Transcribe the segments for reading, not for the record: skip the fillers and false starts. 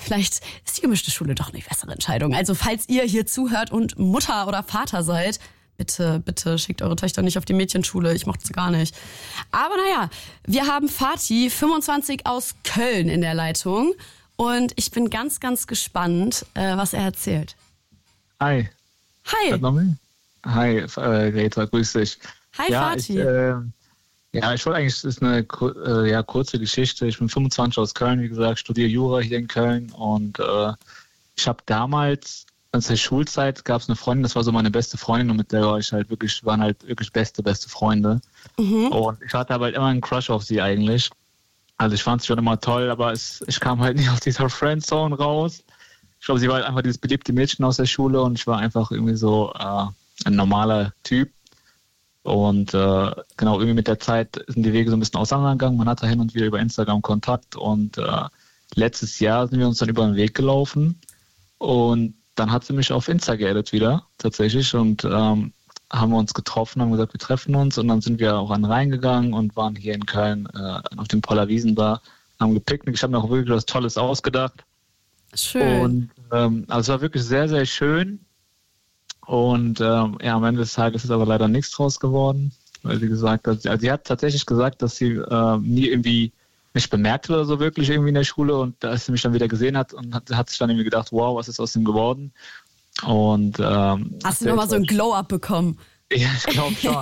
vielleicht ist die gemischte Schule doch eine bessere Entscheidung. Also falls ihr hier zuhört und Mutter oder Vater seid, bitte, bitte schickt eure Töchter nicht auf die Mädchenschule. Ich mochte sie gar nicht. Aber naja, wir haben Fatih, 25, aus Köln in der Leitung. Und ich bin ganz, ganz gespannt, was er erzählt. Hi. Hi. Hi, Greta, grüß dich. Hi, Fatih. Ich wollte eigentlich, das ist eine kurze Geschichte. Ich bin 25 aus Köln, wie gesagt, studiere Jura hier in Köln. Und ich habe damals, aus der Schulzeit, gab es eine Freundin, das war so meine beste Freundin und mit der waren halt wirklich beste Freunde. Mhm. Und ich hatte aber halt immer einen Crush auf sie eigentlich. Also ich fand sie schon immer toll, aber ich kam halt nicht aus dieser Friendzone raus. Ich glaube, sie war halt einfach dieses beliebte Mädchen aus der Schule und ich war einfach irgendwie so ein normaler Typ. Und genau, irgendwie mit der Zeit sind die Wege so ein bisschen auseinandergegangen. Man hatte hin und wieder über Instagram Kontakt und letztes Jahr sind wir uns dann über den Weg gelaufen und dann hat sie mich auf Insta geaddet wieder, tatsächlich, und haben wir uns getroffen, haben gesagt, wir treffen uns und dann sind wir auch an den Rhein gegangen und waren hier in Köln auf dem Poller Wiesenbar, haben gepicknickt. Ich habe mir auch wirklich was Tolles ausgedacht. Schön. Und also es war wirklich sehr, sehr schön. Und am Ende des Tages ist aber leider nichts draus geworden, weil sie gesagt hat, also sie hat tatsächlich gesagt, dass sie nie irgendwie mich bemerkt oder so wirklich irgendwie in der Schule und als sie mich dann wieder gesehen hat und hat sich dann irgendwie gedacht, wow, was ist aus ihm geworden? Und hast du nochmal so ein Glow-Up bekommen? Ja, ich glaube schon.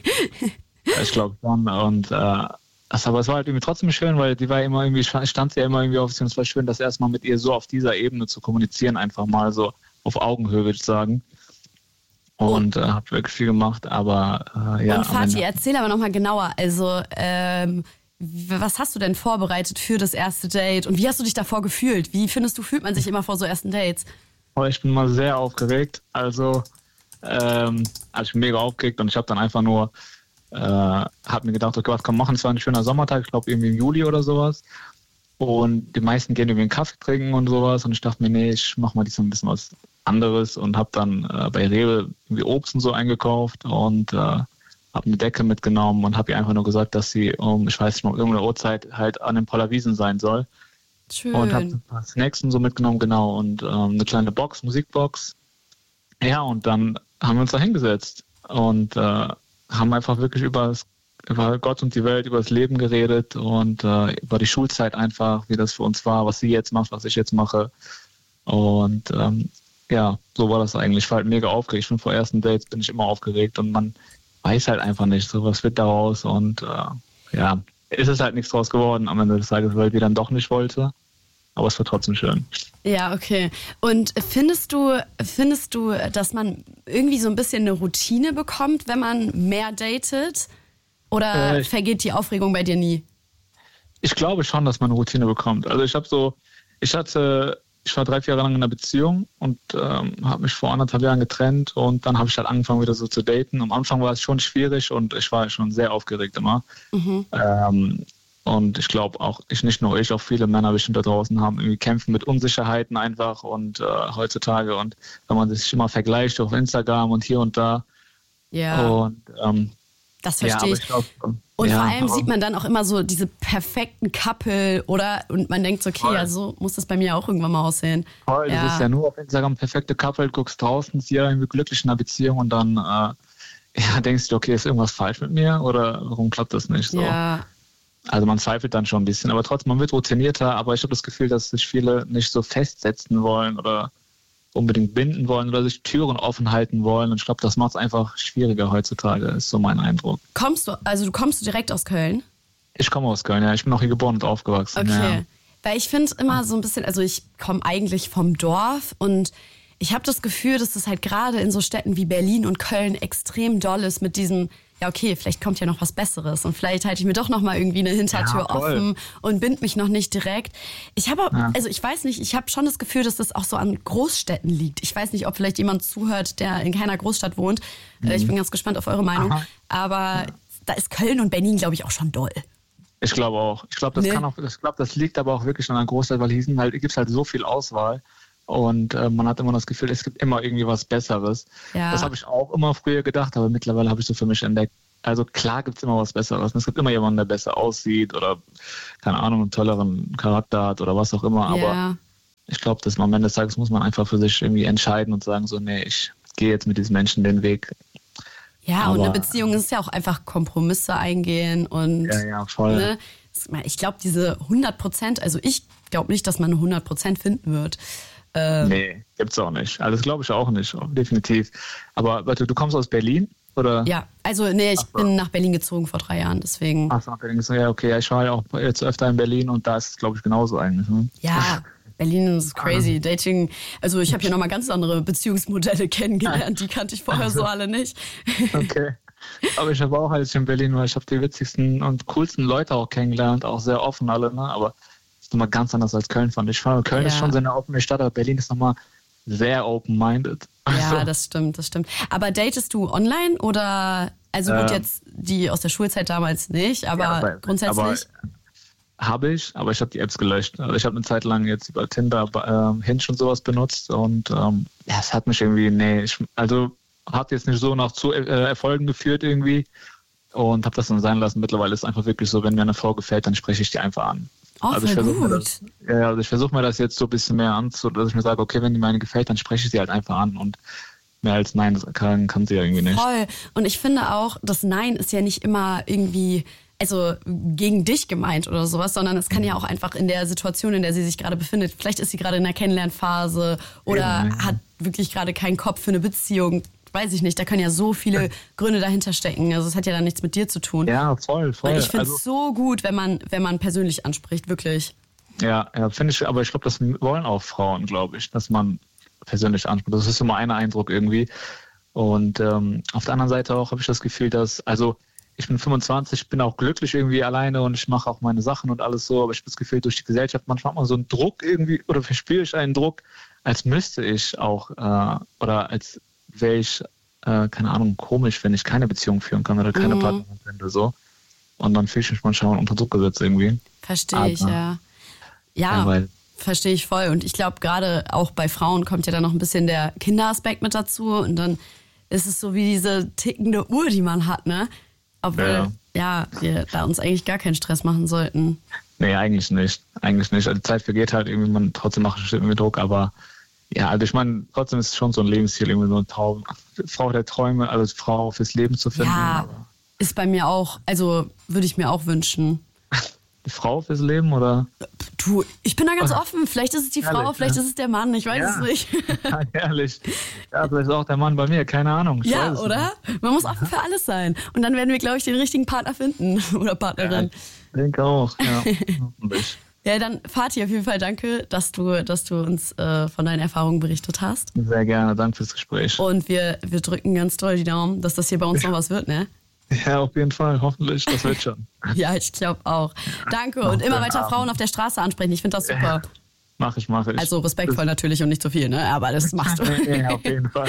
Und aber es war halt irgendwie trotzdem schön, weil die war immer irgendwie, stand sie ja immer irgendwie auf sie und es war schön, das erstmal mit ihr so auf dieser Ebene zu kommunizieren, einfach mal so auf Augenhöhe, würde ich sagen. Und habe wirklich viel gemacht, aber ja. Und Fatih, erzähl aber nochmal genauer, also was hast du denn vorbereitet für das erste Date und wie hast du dich davor gefühlt? Wie findest du, fühlt man sich immer vor so ersten Dates? Ich bin mal sehr aufgeregt, also ich bin mega aufgeregt und ich habe dann einfach nur, habe mir gedacht, okay, was kann man machen? Es war ein schöner Sommertag, ich glaube irgendwie im Juli oder sowas. Und die meisten gehen irgendwie einen Kaffee trinken und sowas. Und ich dachte mir, nee, ich mache mal diesmal ein bisschen was anderes und habe dann bei Rewe irgendwie Obst und so eingekauft und habe eine Decke mitgenommen und habe ihr einfach nur gesagt, dass sie ich weiß nicht mal, irgendeine Uhrzeit halt an den Poller Wiesen sein soll. Schön. Und habe ein paar Snacks und so mitgenommen, genau. Und eine kleine Box, Musikbox. Ja, und dann haben wir uns da hingesetzt und haben einfach wirklich über Gott und die Welt, über das Leben geredet und über die Schulzeit einfach, wie das für uns war, was sie jetzt macht, was ich jetzt mache. Und so war das eigentlich. Ich war halt mega aufgeregt. Ich bin vor ersten Dates bin ich immer aufgeregt und man weiß halt einfach nicht, so was wird daraus. Und ist es halt nichts draus geworden am Ende des Tages, weil die dann doch nicht wollte. Aber es war trotzdem schön. Ja, okay. Und findest du, dass man irgendwie so ein bisschen eine Routine bekommt, wenn man mehr datet? Oder vergeht die Aufregung bei dir nie? Ich glaube schon, dass man eine Routine bekommt. Also ich war 3-4 Jahre lang in einer Beziehung und habe mich vor 1,5 Jahren getrennt und dann habe ich halt angefangen wieder so zu daten. Am Anfang war es schon schwierig und ich war schon sehr aufgeregt immer. Mhm. Und ich glaube auch, nicht nur ich, auch viele Männer bestimmt da draußen haben irgendwie kämpfen mit Unsicherheiten einfach und heutzutage und wenn man sich immer vergleicht auf Instagram und hier und da. Ja. Und das verstehe ich. Und vor allem sieht man dann auch immer so diese perfekten Couple, oder? Und man denkt so, okay, ja, so muss das bei mir auch irgendwann mal aussehen. Voll, das ist ja nur auf Instagram perfekte Couple, guckst draußen, ist jeder irgendwie glücklich in einer Beziehung und dann denkst du, okay, ist irgendwas falsch mit mir oder warum klappt das nicht so? Ja. Also man zweifelt dann schon ein bisschen, aber trotzdem, man wird routinierter, aber ich habe das Gefühl, dass sich viele nicht so festsetzen wollen oder unbedingt binden wollen oder sich Türen offen halten wollen. Und ich glaube, das macht es einfach schwieriger heutzutage, ist so mein Eindruck. Kommst du direkt aus Köln? Ich komme aus Köln, ja. Ich bin auch hier geboren und aufgewachsen. Okay, ja. Weil ich finde immer so ein bisschen, also ich komme eigentlich vom Dorf und ich habe das Gefühl, dass das halt gerade in so Städten wie Berlin und Köln extrem doll ist mit diesem, ja okay, vielleicht kommt ja noch was Besseres und vielleicht halte ich mir doch noch mal irgendwie eine Hintertür offen und bind mich noch nicht direkt. Ich habe, also ich weiß nicht, ich habe schon das Gefühl, dass das auch so an Großstädten liegt. Ich weiß nicht, ob vielleicht jemand zuhört, der in keiner Großstadt wohnt. Ich bin ganz gespannt auf eure Meinung. Aha. Aber da ist Köln und Berlin, glaube ich, auch schon doll. Ich glaube auch. Ich glaube, das liegt aber auch wirklich an einer Großstadt, weil hier gibt es halt so viel Auswahl. Und man hat immer das Gefühl, es gibt immer irgendwie was Besseres. Ja. Das habe ich auch immer früher gedacht, aber mittlerweile habe ich so für mich entdeckt. Also klar gibt es immer was Besseres. Und es gibt immer jemanden, der besser aussieht oder, keine Ahnung, einen tolleren Charakter hat oder was auch immer. Aber Ich glaube, dass am Ende des Tages muss man einfach für sich irgendwie entscheiden und sagen so, nee, ich gehe jetzt mit diesem Menschen den Weg. Ja, aber, und eine Beziehung ist ja auch einfach Kompromisse eingehen und voll. Ne, ich glaube, diese 100%, also ich glaube nicht, dass man 100% finden wird. Nee, gibt's auch nicht. Also das glaube ich auch nicht, definitiv. Aber warte, du kommst aus Berlin, oder? Ja, also nee, ich bin nach Berlin gezogen vor 3 Jahren, deswegen. Ach so, nach Berlin gezogen, ja, okay. Ja, ich war ja auch jetzt öfter in Berlin und da ist es, glaube ich, genauso eigentlich. Ne? Ja, Berlin ist crazy. Dating, also ich habe hier nochmal ganz andere Beziehungsmodelle kennengelernt, die kannte ich vorher so alle nicht. Okay. Aber ich habe auch, als ich in Berlin war, ich habe die witzigsten und coolsten Leute auch kennengelernt, auch sehr offen alle, ne? Aber ist nochmal ganz anders als Köln, fand ich. Köln ist schon so eine offene Stadt, aber Berlin ist nochmal sehr open-minded. Ja, das stimmt. Aber datest du online oder, also gut, jetzt die aus der Schulzeit damals nicht, aber grundsätzlich? Habe ich, aber ich habe die Apps gelöscht. Also ich habe eine Zeit lang jetzt über Tinder, Hinge und sowas benutzt und es hat mich irgendwie, hat jetzt nicht so nach zu Erfolgen geführt irgendwie und habe das dann sein lassen. Mittlerweile ist es einfach wirklich so, wenn mir eine Frau gefällt, dann spreche ich die einfach an. Oh, also ich versuche mir das jetzt so ein bisschen mehr an, dass ich mir sage, okay, wenn die meine gefällt, dann spreche ich sie halt einfach an und mehr als Nein, das kann sie ja irgendwie nicht. Voll. Und ich finde auch, das Nein ist ja nicht immer irgendwie, also gegen dich gemeint oder sowas, sondern es kann ja auch einfach in der Situation, in der sie sich gerade befindet, vielleicht ist sie gerade in einer Kennenlernphase oder hat wirklich gerade keinen Kopf für eine Beziehung. Weiß ich nicht, da können ja so viele Gründe dahinter stecken. Also es hat ja dann nichts mit dir zu tun. Ja, voll. Weil ich finde es so gut, wenn man persönlich anspricht, wirklich. Ja, finde ich, aber ich glaube, das wollen auch Frauen, glaube ich, dass man persönlich anspricht. Das ist immer ein Eindruck irgendwie. Und auf der anderen Seite auch habe ich das Gefühl, dass, also ich bin 25, bin auch glücklich irgendwie alleine und ich mache auch meine Sachen und alles so, aber ich habe das Gefühl, durch die Gesellschaft, manchmal hat man so einen Druck irgendwie, oder verspüre ich einen Druck, als müsste ich auch, oder als wäre ich, keine Ahnung, komisch, wenn ich keine Beziehung führen kann oder keine Partnerin finde, so. Und dann fühle ich mich manchmal unter Druck gesetzt irgendwie. Verstehe ich, ja. Ja, verstehe ich voll. Und ich glaube, gerade auch bei Frauen kommt ja dann noch ein bisschen der Kinderaspekt mit dazu. Und dann ist es so wie diese tickende Uhr, die man hat, ne? Obwohl, wir da uns eigentlich gar keinen Stress machen sollten. Nee, eigentlich nicht. Also die Zeit vergeht halt irgendwie, trotzdem macht es irgendwie Druck, aber ja, also ich meine, trotzdem ist es schon so ein Lebensziel, irgendwie so eine Frau der Träume, also Frau fürs Leben zu finden. Ja, ist bei mir auch, also würde ich mir auch wünschen. Die Frau fürs Leben, oder? Du, ich bin da ganz offen. Vielleicht ist es die Frau, vielleicht ist es der Mann, ich weiß es nicht. Ja, ehrlich. Ja, vielleicht ist auch der Mann bei mir, keine Ahnung. Ja, oder? Man muss offen für alles sein. Und dann werden wir, glaube ich, den richtigen Partner finden oder Partnerin. Ja, ich denke auch, ja. Ja, dann Fatih, auf jeden Fall danke, dass du uns von deinen Erfahrungen berichtet hast. Sehr gerne, danke fürs Gespräch. Und wir drücken ganz doll die Daumen, dass das hier bei uns noch was wird, ne? Ja, auf jeden Fall, hoffentlich, das wird schon. Ja, ich glaube auch. Danke und immer weiter Frauen auf der Straße ansprechen, ich finde das super. Mach ich. Also respektvoll natürlich und nicht zu viel, ne? Aber das machst du. Ja, auf jeden Fall.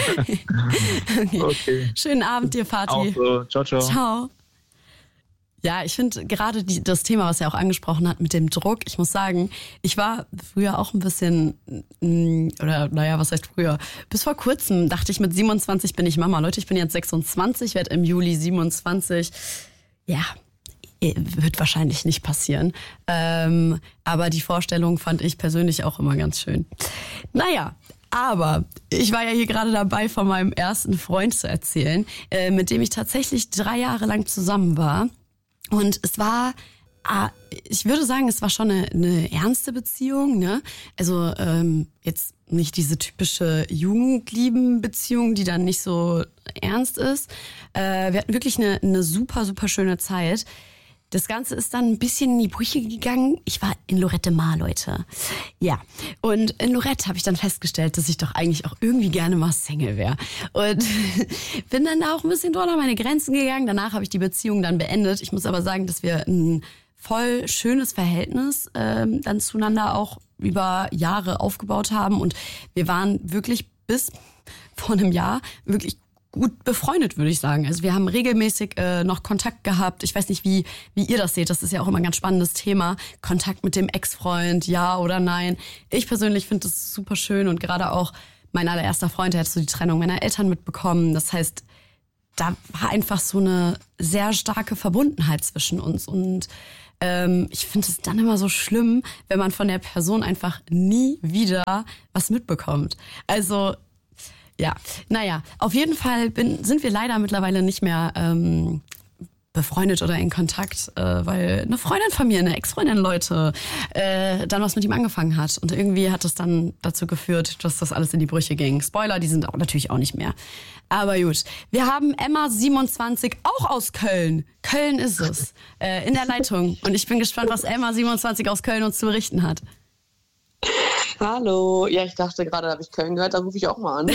Okay. Schönen Abend dir, Fatih. Auch so. Ciao, ciao. Ciao. Ja, ich finde gerade das Thema, was er auch angesprochen hat mit dem Druck, ich muss sagen, ich war früher auch ein bisschen, was heißt früher? Bis vor kurzem dachte ich, mit 27 bin ich Mama. Leute, ich bin jetzt 26, werde im Juli 27. Ja, wird wahrscheinlich nicht passieren. Aber die Vorstellung fand ich persönlich auch immer ganz schön. Naja, aber ich war ja hier gerade dabei, von meinem ersten Freund zu erzählen, mit dem ich tatsächlich 3 Jahre lang zusammen war. Und es war, ich würde sagen, es war schon eine ernste Beziehung, ne? Also jetzt nicht diese typische Jugendlieben-Beziehung, die dann nicht so ernst ist. Wir hatten wirklich eine super, super schöne Zeit. Das Ganze ist dann ein bisschen in die Brüche gegangen. Ich war in Lorette Mar, Leute. Ja, und in Lorette habe ich dann festgestellt, dass ich doch eigentlich auch irgendwie gerne mal Single wäre. Und bin dann da auch ein bisschen drunter meine Grenzen gegangen. Danach habe ich die Beziehung dann beendet. Ich muss aber sagen, dass wir ein voll schönes Verhältnis dann zueinander auch über Jahre aufgebaut haben. Und wir waren wirklich bis vor einem Jahr wirklich gut befreundet, würde ich sagen. Also wir haben regelmäßig noch Kontakt gehabt. Ich weiß nicht, wie ihr das seht. Das ist ja auch immer ein ganz spannendes Thema. Kontakt mit dem Ex-Freund, ja oder nein. Ich persönlich finde das super schön und gerade auch mein allererster Freund, der hat so die Trennung meiner Eltern mitbekommen. Das heißt, da war einfach so eine sehr starke Verbundenheit zwischen uns. Und ich finde es dann immer so schlimm, wenn man von der Person einfach nie wieder was mitbekommt. Also, ja, naja, auf jeden Fall sind wir leider mittlerweile nicht mehr befreundet oder in Kontakt, weil eine Freundin von mir, eine Ex-Freundin, Leute, dann was mit ihm angefangen hat. Und irgendwie hat es dann dazu geführt, dass das alles in die Brüche ging. Spoiler, die sind auch natürlich auch nicht mehr. Aber gut, wir haben Emma 27, auch aus Köln. Köln ist es, in der Leitung. Und ich bin gespannt, was Emma 27 aus Köln uns zu berichten hat. Hallo, ja, ich dachte gerade, da habe ich Köln gehört, da rufe ich auch mal an.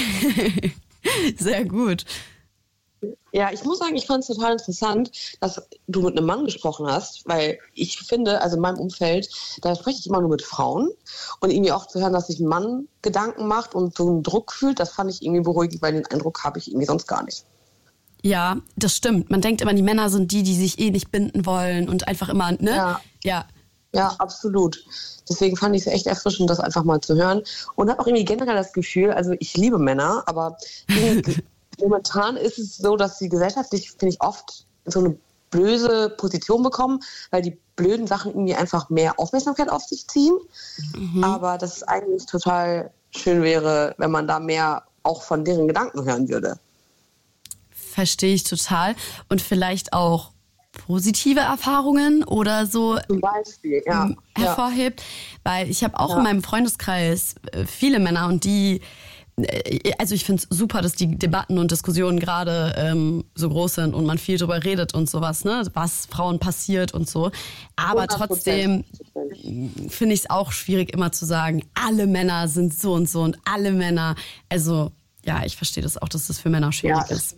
Sehr gut. Ja, ich muss sagen, ich fand es total interessant, dass du mit einem Mann gesprochen hast, weil ich finde, also in meinem Umfeld, da spreche ich immer nur mit Frauen und irgendwie auch zu hören, dass sich ein Mann Gedanken macht und so einen Druck fühlt, das fand ich irgendwie beruhigend, weil den Eindruck habe ich irgendwie sonst gar nicht. Ja, das stimmt. Man denkt immer, die Männer sind die sich eh nicht binden wollen und einfach immer, ne? Ja. Ja, absolut. Deswegen fand ich es echt erfrischend, das einfach mal zu hören und habe auch irgendwie generell das Gefühl, also ich liebe Männer, aber momentan ist es so, dass sie gesellschaftlich, finde ich, oft so eine böse Position bekommen, weil die blöden Sachen irgendwie einfach mehr Aufmerksamkeit auf sich ziehen. Mhm. Aber dass es eigentlich total schön wäre, wenn man da mehr auch von deren Gedanken hören würde. Verstehe ich total. Und vielleicht auch positive Erfahrungen oder so zum Beispiel, hervorhebt. Weil ich habe auch in meinem Freundeskreis viele Männer und die, also ich finde es super, dass die Debatten und Diskussionen gerade so groß sind und man viel drüber redet und sowas, ne, was Frauen passiert und so. Aber 100%. Trotzdem finde ich es auch schwierig, immer zu sagen, alle Männer sind so und alle Männer, also ja, ich verstehe das auch, dass das für Männer schwierig ist.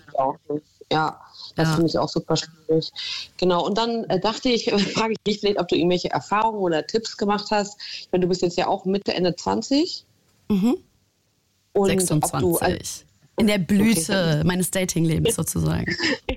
Das finde ich auch super schwierig. Genau, und dann dachte ich, frage ich dich vielleicht, ob du irgendwelche Erfahrungen oder Tipps gemacht hast. Ich meine, du bist jetzt ja auch Mitte, Ende 20. Mhm. Und 26. In der Blüte meines Datinglebens sozusagen.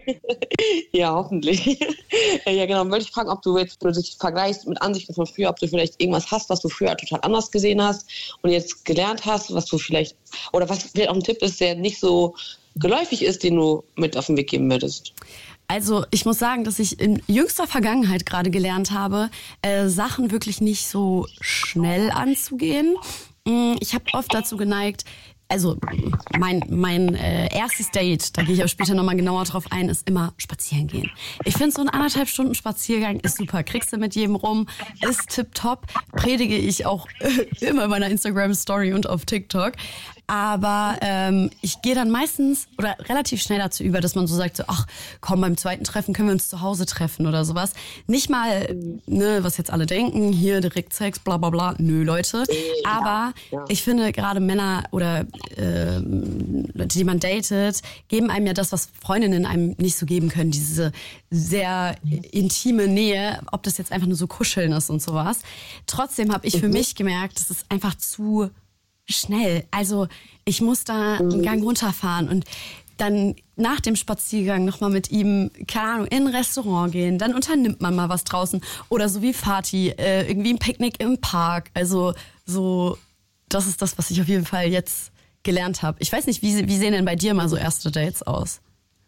Ja, hoffentlich. Ja, genau. Wollte ich fragen, ob du jetzt dich vergleichst mit Ansichten von früher, ob du vielleicht irgendwas hast, was du früher total anders gesehen hast und jetzt gelernt hast, was du vielleicht, oder was vielleicht auch ein Tipp ist, der nicht so geläufig ist, den du mit auf den Weg geben würdest. Also ich muss sagen, dass ich in jüngster Vergangenheit gerade gelernt habe, Sachen wirklich nicht so schnell anzugehen. Ich habe oft dazu geneigt, also mein erstes Date, da gehe ich aber später nochmal genauer drauf ein, ist immer spazieren gehen. Ich finde so ein 1,5 Stunden Spaziergang ist super. Kriegst du mit jedem rum, ist tipptopp. Predige ich auch immer in meiner Instagram-Story und auf TikTok. Aber ich gehe dann meistens oder relativ schnell dazu über, dass man so sagt, so, ach komm, beim zweiten Treffen können wir uns zu Hause treffen oder sowas. Nicht mal, ne, was jetzt alle denken, hier direkt Sex, bla bla bla. Nö, Leute. Aber ich finde gerade Männer oder Leute, die man datet, geben einem ja das, was Freundinnen einem nicht so geben können. Diese sehr intime Nähe, ob das jetzt einfach nur so Kuscheln ist und sowas. Trotzdem habe ich für mich gemerkt, das ist einfach zu schnell. Also ich muss da einen Gang runterfahren und dann nach dem Spaziergang nochmal mit ihm, keine Ahnung, in ein Restaurant gehen. Dann unternimmt man mal was draußen. Oder so wie Fatih, irgendwie ein Picknick im Park. Also so, das ist das, was ich auf jeden Fall jetzt gelernt habe. Ich weiß nicht, wie sehen denn bei dir mal so erste Dates aus?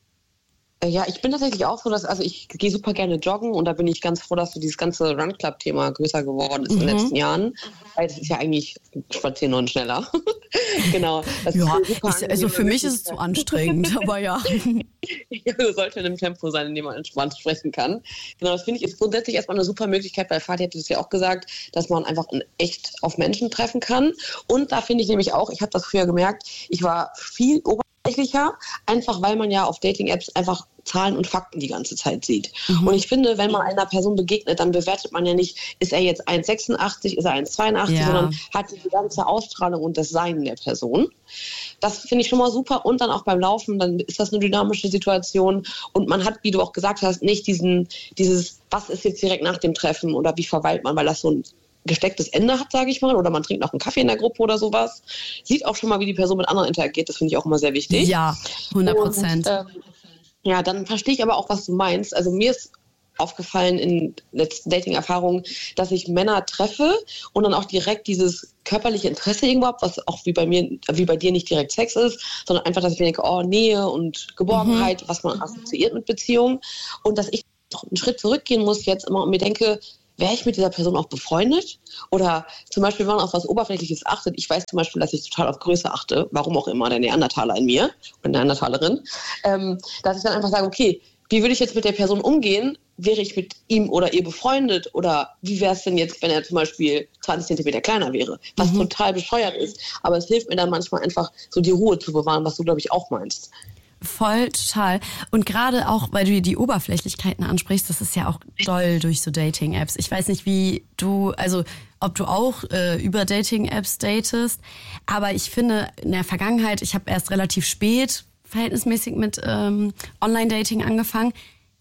Ja, ich bin tatsächlich auch so, dass, also ich gehe super gerne joggen und da bin ich ganz froh, dass so dieses ganze Run-Club-Thema größer geworden ist in den letzten Jahren. Weil das ist ja eigentlich spazieren und schneller. Genau. Das ja, also für mich ist es zu anstrengend, aber ja. Ja, du solltest in einem Tempo sein, in dem man entspannt sprechen kann. Genau, das finde ich ist grundsätzlich erstmal eine super Möglichkeit, weil Fatih hat es ja auch gesagt, dass man einfach in echt auf Menschen treffen kann. Und da finde ich nämlich auch, ich habe das früher gemerkt, ich war viel oberflächlicher, einfach weil man ja auf Dating-Apps einfach Zahlen und Fakten die ganze Zeit sieht. Und ich finde, wenn man einer Person begegnet, dann bewertet man ja nicht, ist er jetzt 1,86, ist er 1,82, sondern hat die ganze Ausstrahlung und das Sein der Person. Das finde ich schon mal super. Und dann auch beim Laufen, dann ist das eine dynamische Situation. Und man hat, wie du auch gesagt hast, nicht dieses, was ist jetzt direkt nach dem Treffen oder wie verweilt man, weil das so ein gestecktes Ende hat, sage ich mal, oder man trinkt noch einen Kaffee in der Gruppe oder sowas. Sieht auch schon mal, wie die Person mit anderen interagiert. Das finde ich auch immer sehr wichtig. Ja, 100%. Ja, dann verstehe ich aber auch, was du meinst. Also mir ist aufgefallen in letzten Dating-Erfahrungen, dass ich Männer treffe und dann auch direkt dieses körperliche Interesse irgendwo habe, was auch wie bei dir nicht direkt Sex ist, sondern einfach, dass ich mir denke, oh, Nähe und Geborgenheit, was man assoziiert mit Beziehungen und dass ich noch einen Schritt zurückgehen muss jetzt immer und mir denke, wäre ich mit dieser Person auch befreundet? Oder zum Beispiel, wenn man auf was Oberflächliches achtet, ich weiß zum Beispiel, dass ich total auf Größe achte, warum auch immer, der Neandertaler in mir oder Neandertalerin, dass ich dann einfach sage, okay, wie würde ich jetzt mit der Person umgehen? Wäre ich mit ihm oder ihr befreundet? Oder wie wäre es denn jetzt, wenn er zum Beispiel 20 Zentimeter kleiner wäre? Was total bescheuert ist. Aber es hilft mir dann manchmal einfach, so die Ruhe zu bewahren, was du, glaube ich, auch meinst. Voll, total. Und gerade auch, weil du die Oberflächlichkeiten ansprichst, das ist ja auch doll durch so Dating-Apps. Ich weiß nicht, wie du, also ob du auch über Dating-Apps datest, aber ich finde in der Vergangenheit, ich habe erst relativ spät verhältnismäßig mit Online-Dating angefangen.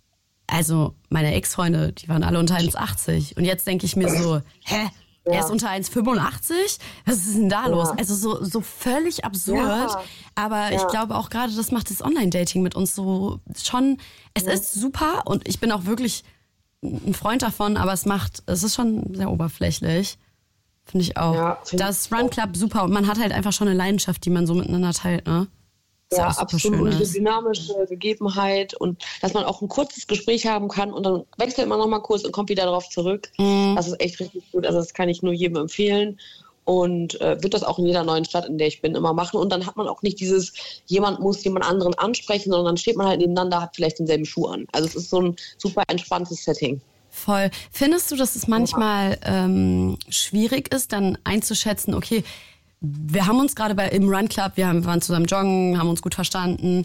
Also meine Ex-Freunde, die waren alle unter 1,80. Und jetzt denke ich mir so, hä? Ja. Er ist unter 1,85? Was ist denn da los? Also so völlig absurd. Ja. Aber ich glaube auch gerade, das macht das Online-Dating mit uns so schon, es ist super und ich bin auch wirklich ein Freund davon, aber es ist schon sehr oberflächlich. Finde ich auch. Ja, das Run Club super und man hat halt einfach schon eine Leidenschaft, die man so miteinander teilt, ne? Ja, absolut. Und diese dynamische Gegebenheit und dass man auch ein kurzes Gespräch haben kann und dann wechselt man nochmal kurz und kommt wieder darauf zurück. Das ist echt richtig gut. Also das kann ich nur jedem empfehlen und wird das auch in jeder neuen Stadt, in der ich bin, immer machen. Und dann hat man auch nicht dieses, jemand muss jemand anderen ansprechen, sondern dann steht man halt nebeneinander, hat vielleicht denselben Schuh an. Also es ist so ein super entspanntes Setting. Voll. Findest du, dass es manchmal schwierig ist, dann einzuschätzen, okay, wir haben uns gerade im Run Club, wir waren zusammen joggen, haben uns gut verstanden.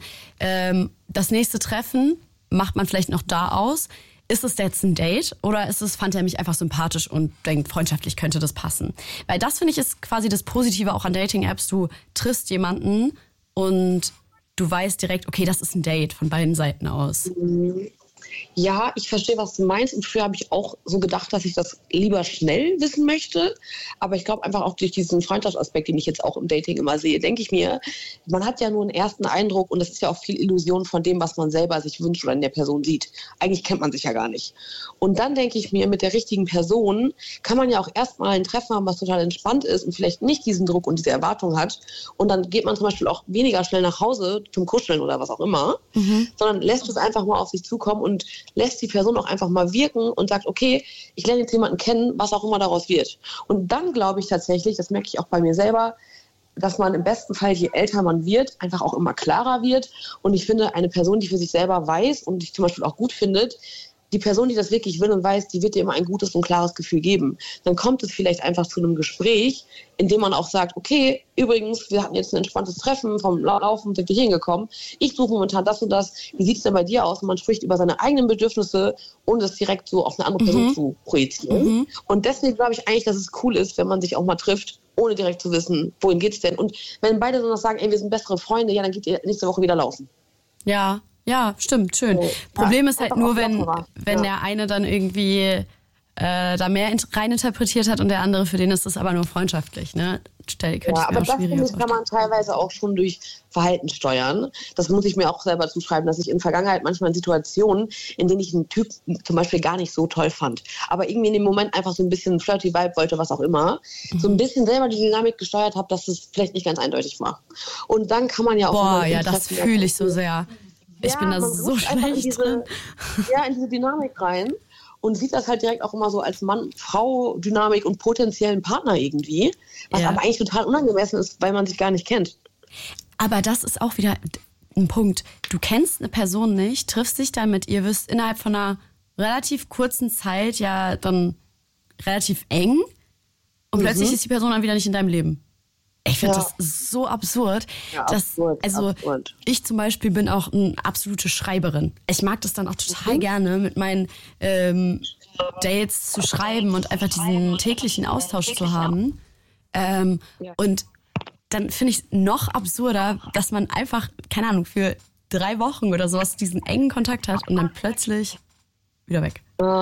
Das nächste Treffen macht man vielleicht noch da aus. Ist es jetzt ein Date oder fand er mich einfach sympathisch und denkt, freundschaftlich könnte das passen? Weil das, finde ich, ist quasi das Positive auch an Dating-Apps. Du triffst jemanden und du weißt direkt, okay, das ist ein Date von beiden Seiten aus. Ja, ich verstehe, was du meinst. Und früher habe ich auch so gedacht, dass ich das lieber schnell wissen möchte. Aber ich glaube einfach auch durch diesen Freundschaftsaspekt, den ich jetzt auch im Dating immer sehe, denke ich mir, man hat ja nur einen ersten Eindruck und das ist ja auch viel Illusion von dem, was man selber sich wünscht oder in der Person sieht. Eigentlich kennt man sich ja gar nicht. Und dann denke ich mir, mit der richtigen Person kann man ja auch erstmal ein Treffen haben, was total entspannt ist und vielleicht nicht diesen Druck und diese Erwartung hat. Und dann geht man zum Beispiel auch weniger schnell nach Hause zum Kuscheln oder was auch immer, sondern lässt es einfach mal auf sich zukommen und lässt die Person auch einfach mal wirken und sagt, okay, ich lerne jetzt jemanden kennen, was auch immer daraus wird. Und dann glaube ich tatsächlich, das merke ich auch bei mir selber, dass man im besten Fall, je älter man wird, einfach auch immer klarer wird. Und ich finde, eine Person, die für sich selber weiß und sich zum Beispiel auch gut findet, die Person, die das wirklich will und weiß, die wird dir immer ein gutes und klares Gefühl geben. Dann kommt es vielleicht einfach zu einem Gespräch, in dem man auch sagt, okay, übrigens, wir hatten jetzt ein entspanntes Treffen, vom Laufen sind wir hier hingekommen. Ich suche momentan das und das. Wie sieht es denn bei dir aus? Und man spricht über seine eigenen Bedürfnisse, ohne es direkt so auf eine andere Person zu projizieren. Und deswegen glaube ich eigentlich, dass es cool ist, wenn man sich auch mal trifft, ohne direkt zu wissen, wohin geht's denn? Und wenn beide so noch sagen, ey, wir sind bessere Freunde, ja, dann geht ihr nächste Woche wieder laufen. Ja, stimmt, schön. Problem ist halt nur, wenn der eine dann irgendwie da mehr reininterpretiert hat und der andere, für den ist das aber nur freundschaftlich, ne? Aber das, finde ich, kann man teilweise auch schon durch Verhalten steuern. Das muss ich mir auch selber zuschreiben, dass ich in Vergangenheit manchmal in Situationen, in denen ich einen Typ zum Beispiel gar nicht so toll fand, aber irgendwie in dem Moment einfach so ein bisschen flirty Vibe wollte, was auch immer, so ein bisschen selber die Dynamik gesteuert habe, dass es vielleicht nicht ganz eindeutig war. Und dann kann man ja auch... das fühle ich so sehr. Ich bin da so schlecht drin. In diese Dynamik rein und sieht das halt direkt auch immer so als Mann-Frau-Dynamik und potenziellen Partner irgendwie, was aber eigentlich total unangemessen ist, weil man sich gar nicht kennt. Aber das ist auch wieder ein Punkt. Du kennst eine Person nicht, triffst dich dann mit ihr, wirst innerhalb von einer relativ kurzen Zeit ja dann relativ eng und plötzlich ist die Person dann wieder nicht in deinem Leben. Ich finde das so absurd. Ja, absurd. Ich zum Beispiel bin auch eine absolute Schreiberin. Ich mag das dann auch total gerne, mit meinen Dates zu schreiben und einfach diesen täglichen Austausch zu haben. Und dann finde ich noch absurder, dass man einfach, keine Ahnung, für 3 Wochen oder sowas diesen engen Kontakt hat und dann plötzlich wieder weg.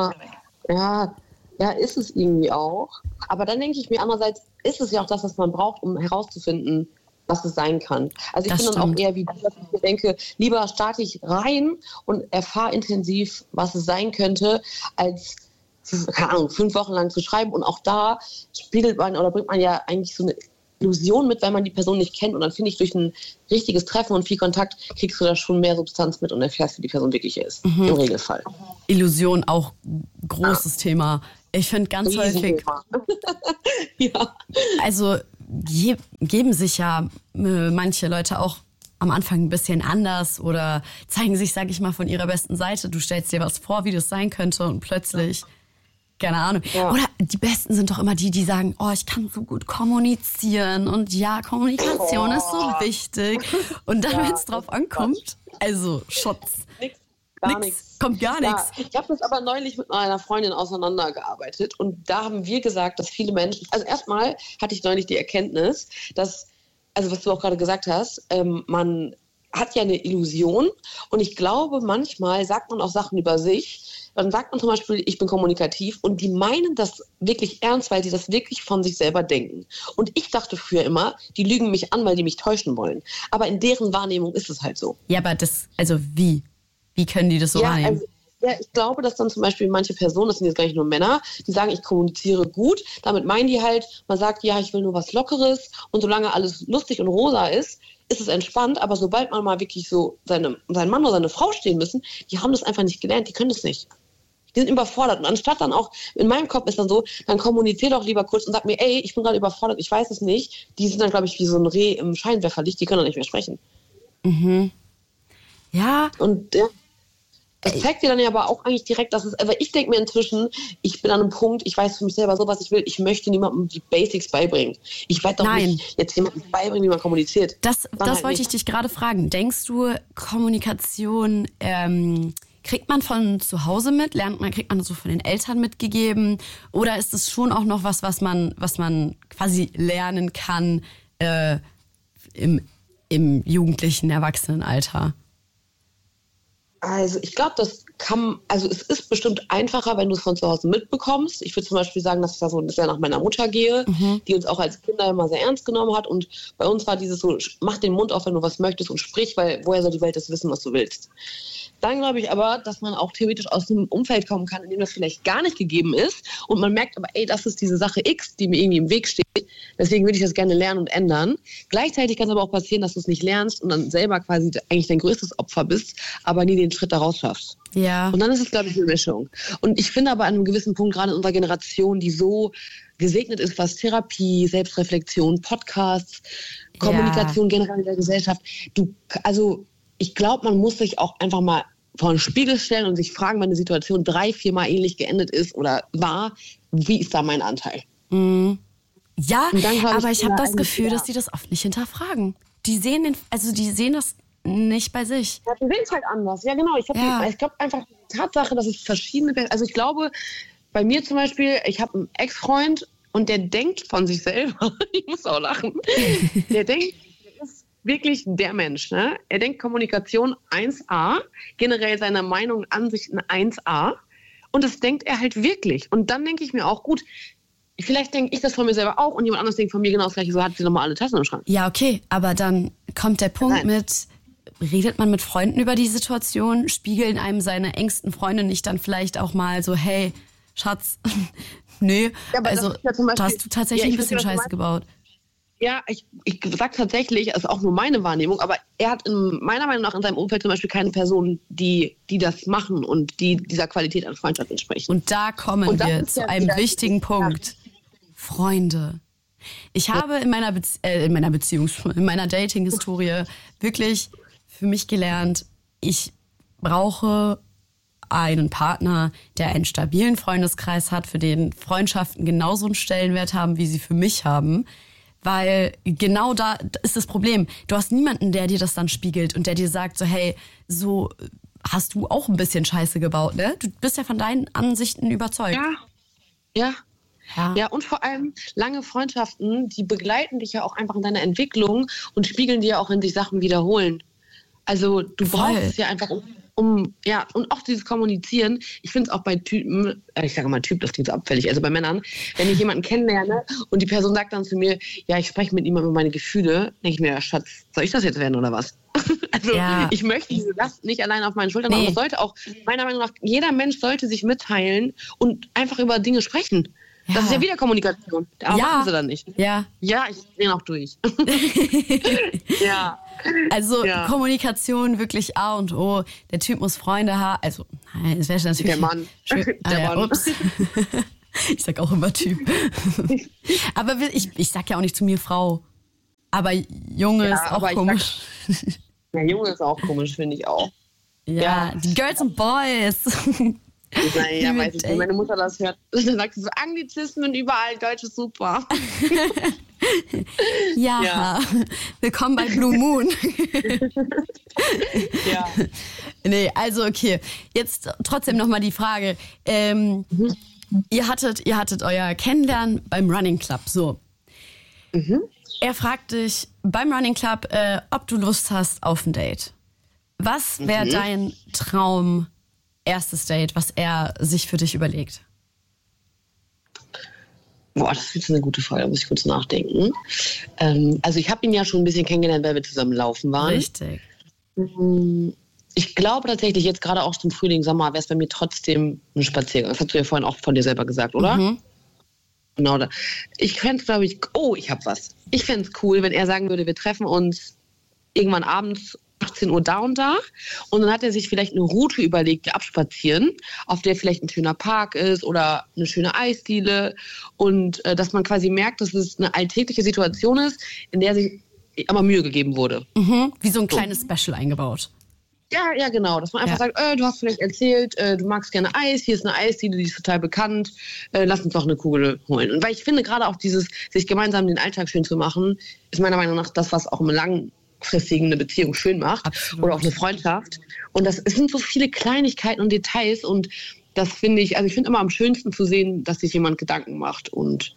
Ja, ist es irgendwie auch. Aber dann denke ich mir andererseits, ist es ja auch das, was man braucht, um herauszufinden, was es sein kann. Also ich Das bin dann auch stimmt. eher wie du, dass ich mir denke, lieber starte ich rein und erfahre intensiv, was es sein könnte, als, keine Ahnung, 5 Wochen lang zu schreiben. Und auch da spiegelt man oder bringt man ja eigentlich so eine Illusion mit, weil man die Person nicht kennt. Und dann finde ich, durch ein richtiges Treffen und viel Kontakt kriegst du da schon mehr Substanz mit und erfährst, wie die Person wirklich ist. Im Regelfall. Illusion auch großes Thema. Ich finde ganz häufig, Riesenthema. Ja. also geben sich ja manche Leute auch am Anfang ein bisschen anders oder zeigen sich, sag ich mal, von ihrer besten Seite. Du stellst dir was vor, wie das sein könnte und plötzlich, keine Ahnung. Ja. Oder die Besten sind doch immer die sagen, oh, ich kann so gut kommunizieren und ja, Kommunikation ist so wichtig. Und dann, wenn es drauf ankommt, also Schutz. Nichts. Kommt gar nichts. Ja, ich habe das aber neulich mit einer Freundin auseinandergearbeitet und da haben wir gesagt, dass viele Menschen, also erstmal hatte ich neulich die Erkenntnis, dass, also was du auch gerade gesagt hast, man hat ja eine Illusion und ich glaube, manchmal sagt man auch Sachen über sich. Dann sagt man zum Beispiel, ich bin kommunikativ und die meinen das wirklich ernst, weil sie das wirklich von sich selber denken. Und ich dachte früher immer, die lügen mich an, weil die mich täuschen wollen. Aber in deren Wahrnehmung ist es halt so. Ja, aber das, also wie? Wie können die das so wahrnehmen? Also, ich glaube, dass dann zum Beispiel manche Personen, das sind jetzt gar nicht nur Männer, die sagen, ich kommuniziere gut. Damit meinen die halt, man sagt, ja, ich will nur was Lockeres und solange alles lustig und rosa ist es entspannt. Aber sobald man mal wirklich so seinen Mann oder seine Frau stehen müssen, die haben das einfach nicht gelernt, die können das nicht. Die sind überfordert. Und anstatt dann auch, in meinem Kopf ist dann so, dann kommunizier doch lieber kurz und sag mir, ey, ich bin gerade überfordert, ich weiß es nicht. Die sind dann, glaube ich, wie so ein Reh im Scheinwerferlicht, die können dann nicht mehr sprechen. Ja, Und ja, das zeigt dir dann ja aber auch eigentlich direkt, dass es, also ich denke mir inzwischen, ich bin an einem Punkt, ich weiß für mich selber so, was ich will, ich möchte niemandem die Basics beibringen. Ich werde doch nicht jetzt jemandem beibringen, wie man kommuniziert. Das wollte ich dich gerade fragen. Denkst du, Kommunikation kriegt man von zu Hause mit? Kriegt man das so von den Eltern mitgegeben? Oder ist es schon auch noch was man quasi lernen kann im jugendlichen Erwachsenenalter? Also ich glaube, es ist bestimmt einfacher, wenn du es von zu Hause mitbekommst. Ich würde zum Beispiel sagen, dass ich da so sehr nach meiner Mutter gehe, die uns auch als Kinder immer sehr ernst genommen hat. Und bei uns war dieses so, mach den Mund auf, wenn du was möchtest und sprich, weil woher soll die Welt das wissen, was du willst. Dann glaube ich aber, dass man auch theoretisch aus einem Umfeld kommen kann, in dem das vielleicht gar nicht gegeben ist. Und man merkt aber, ey, das ist diese Sache X, die mir irgendwie im Weg steht. Deswegen würde ich das gerne lernen und ändern. Gleichzeitig kann es aber auch passieren, dass du es nicht lernst und dann selber quasi eigentlich dein größtes Opfer bist, aber nie den Schritt daraus schaffst. Ja. Und dann ist es, glaube ich, eine Mischung. Und ich finde aber an einem gewissen Punkt, gerade in unserer Generation, die so gesegnet ist, was Therapie, Selbstreflexion, Podcasts, Kommunikation generell in der Gesellschaft, ich glaube, man muss sich auch einfach mal vor den Spiegel stellen und sich fragen, wenn eine Situation 3-4 Mal ähnlich geendet ist oder war, wie ist da mein Anteil? Ja, aber ich habe das Gefühl, dass die das oft nicht hinterfragen. Die sehen das nicht bei sich. Ja, die sehen es halt anders. Ja, genau. Ich glaube einfach die Tatsache, dass es verschiedene... Also ich glaube, bei mir zum Beispiel, ich habe einen Ex-Freund und der denkt von sich selber, ich muss auch lachen, der ist wirklich der Mensch. Ne? Er denkt Kommunikation 1A, generell seine Meinung, Ansichten 1A und das denkt er halt wirklich. Und dann denke ich mir auch, gut, vielleicht denke ich das von mir selber auch und jemand anderes denkt von mir genau das Gleiche, so hat sie nochmal alle Tassen im Schrank. Ja, okay, aber dann kommt der Punkt redet man mit Freunden über die Situation, spiegeln einem seine engsten Freunde nicht dann vielleicht auch mal so, hey, Schatz, nö, ja, also ja da hast du tatsächlich ein bisschen Scheiße gebaut. Ja, ich sag tatsächlich, das ist auch nur meine Wahrnehmung, aber er hat meiner Meinung nach in seinem Umfeld zum Beispiel keine Personen, die das machen und die dieser Qualität an Freundschaft entsprechen. Und da kommen wir zu einem wichtigen Punkt. Freunde. Ich habe in meiner Dating-Historie wirklich für mich gelernt, ich brauche einen Partner, der einen stabilen Freundeskreis hat, für den Freundschaften genauso einen Stellenwert haben, wie sie für mich haben. Weil genau da ist das Problem. Du hast niemanden, der dir das dann spiegelt und der dir sagt so, hey, so hast du auch ein bisschen Scheiße gebaut, ne? Du bist ja von deinen Ansichten überzeugt. Ja, und vor allem lange Freundschaften, die begleiten dich ja auch einfach in deiner Entwicklung und spiegeln dir auch, wenn sich Sachen wiederholen. Also du brauchst es ja einfach, und auch dieses Kommunizieren, ich finde es auch bei Typen, ich sage mal Typ, das klingt so abfällig, also bei Männern, wenn ich jemanden kennenlerne und die Person sagt dann zu mir, ja, ich spreche mit ihm über meine Gefühle, denke ich mir, ja, Schatz, soll ich das jetzt werden oder was? Also ich möchte diese Last nicht allein auf meinen Schultern haben. Das sollte auch, meiner Meinung nach, jeder Mensch sollte sich mitteilen und einfach über Dinge sprechen. Ja. Das ist ja wieder Kommunikation. Aber machen sie dann nicht. Ja. Ja, ich sehe noch durch. Ja. Also Kommunikation wirklich A und O. Der Typ muss Freunde haben. Also, es wäre natürlich... Der Mann. Mann. Ups. Ich sag auch immer Typ. Aber ich sag ja auch nicht zu mir Frau. Aber Junge ist auch komisch. Ja, Junge ist auch komisch, finde ich auch. Ja, die Girls und Boys. Naja, weiß ich, wenn meine Mutter das hört, dann sagt sie so, Anglizismen überall, Deutsch ist super. Ja, willkommen bei Blue Moon. Ja. Nee, also okay, jetzt trotzdem nochmal die Frage. Ihr hattet euer Kennenlernen beim Running Club, so. Er fragt dich beim Running Club, ob du Lust hast auf ein Date. Was wäre dein Traum erstes Date, was er sich für dich überlegt? Boah, das ist jetzt eine gute Frage, da muss ich kurz nachdenken. Also ich habe ihn ja schon ein bisschen kennengelernt, weil wir zusammen laufen waren. Richtig. Ich glaube tatsächlich, jetzt gerade auch zum Frühling, Sommer, wäre es bei mir trotzdem ein Spaziergang. Das hast du ja vorhin auch von dir selber gesagt, oder? Genau. Ich fände es, glaube ich, ich habe was. Ich fände es cool, wenn er sagen würde, wir treffen uns irgendwann abends 18 Uhr da und da. Und dann hat er sich vielleicht eine Route überlegt, wir abspazieren, auf der vielleicht ein schöner Park ist oder eine schöne Eisdiele. Und dass man quasi merkt, dass es eine alltägliche Situation ist, in der sich aber Mühe gegeben wurde. Wie so ein kleines Special eingebaut. Ja, genau. Dass man einfach sagt, du hast vielleicht erzählt, du magst gerne Eis, hier ist eine Eisdiele, die ist total bekannt, lass uns doch eine Kugel holen. Und weil ich finde, gerade auch dieses, sich gemeinsam den Alltag schön zu machen, ist meiner Meinung nach das, was auch im langfristigen eine Beziehung schön macht. Absolut. Oder auch eine Freundschaft. Und es sind so viele Kleinigkeiten und Details und das finde ich, also ich finde immer am schönsten zu sehen, dass sich jemand Gedanken macht und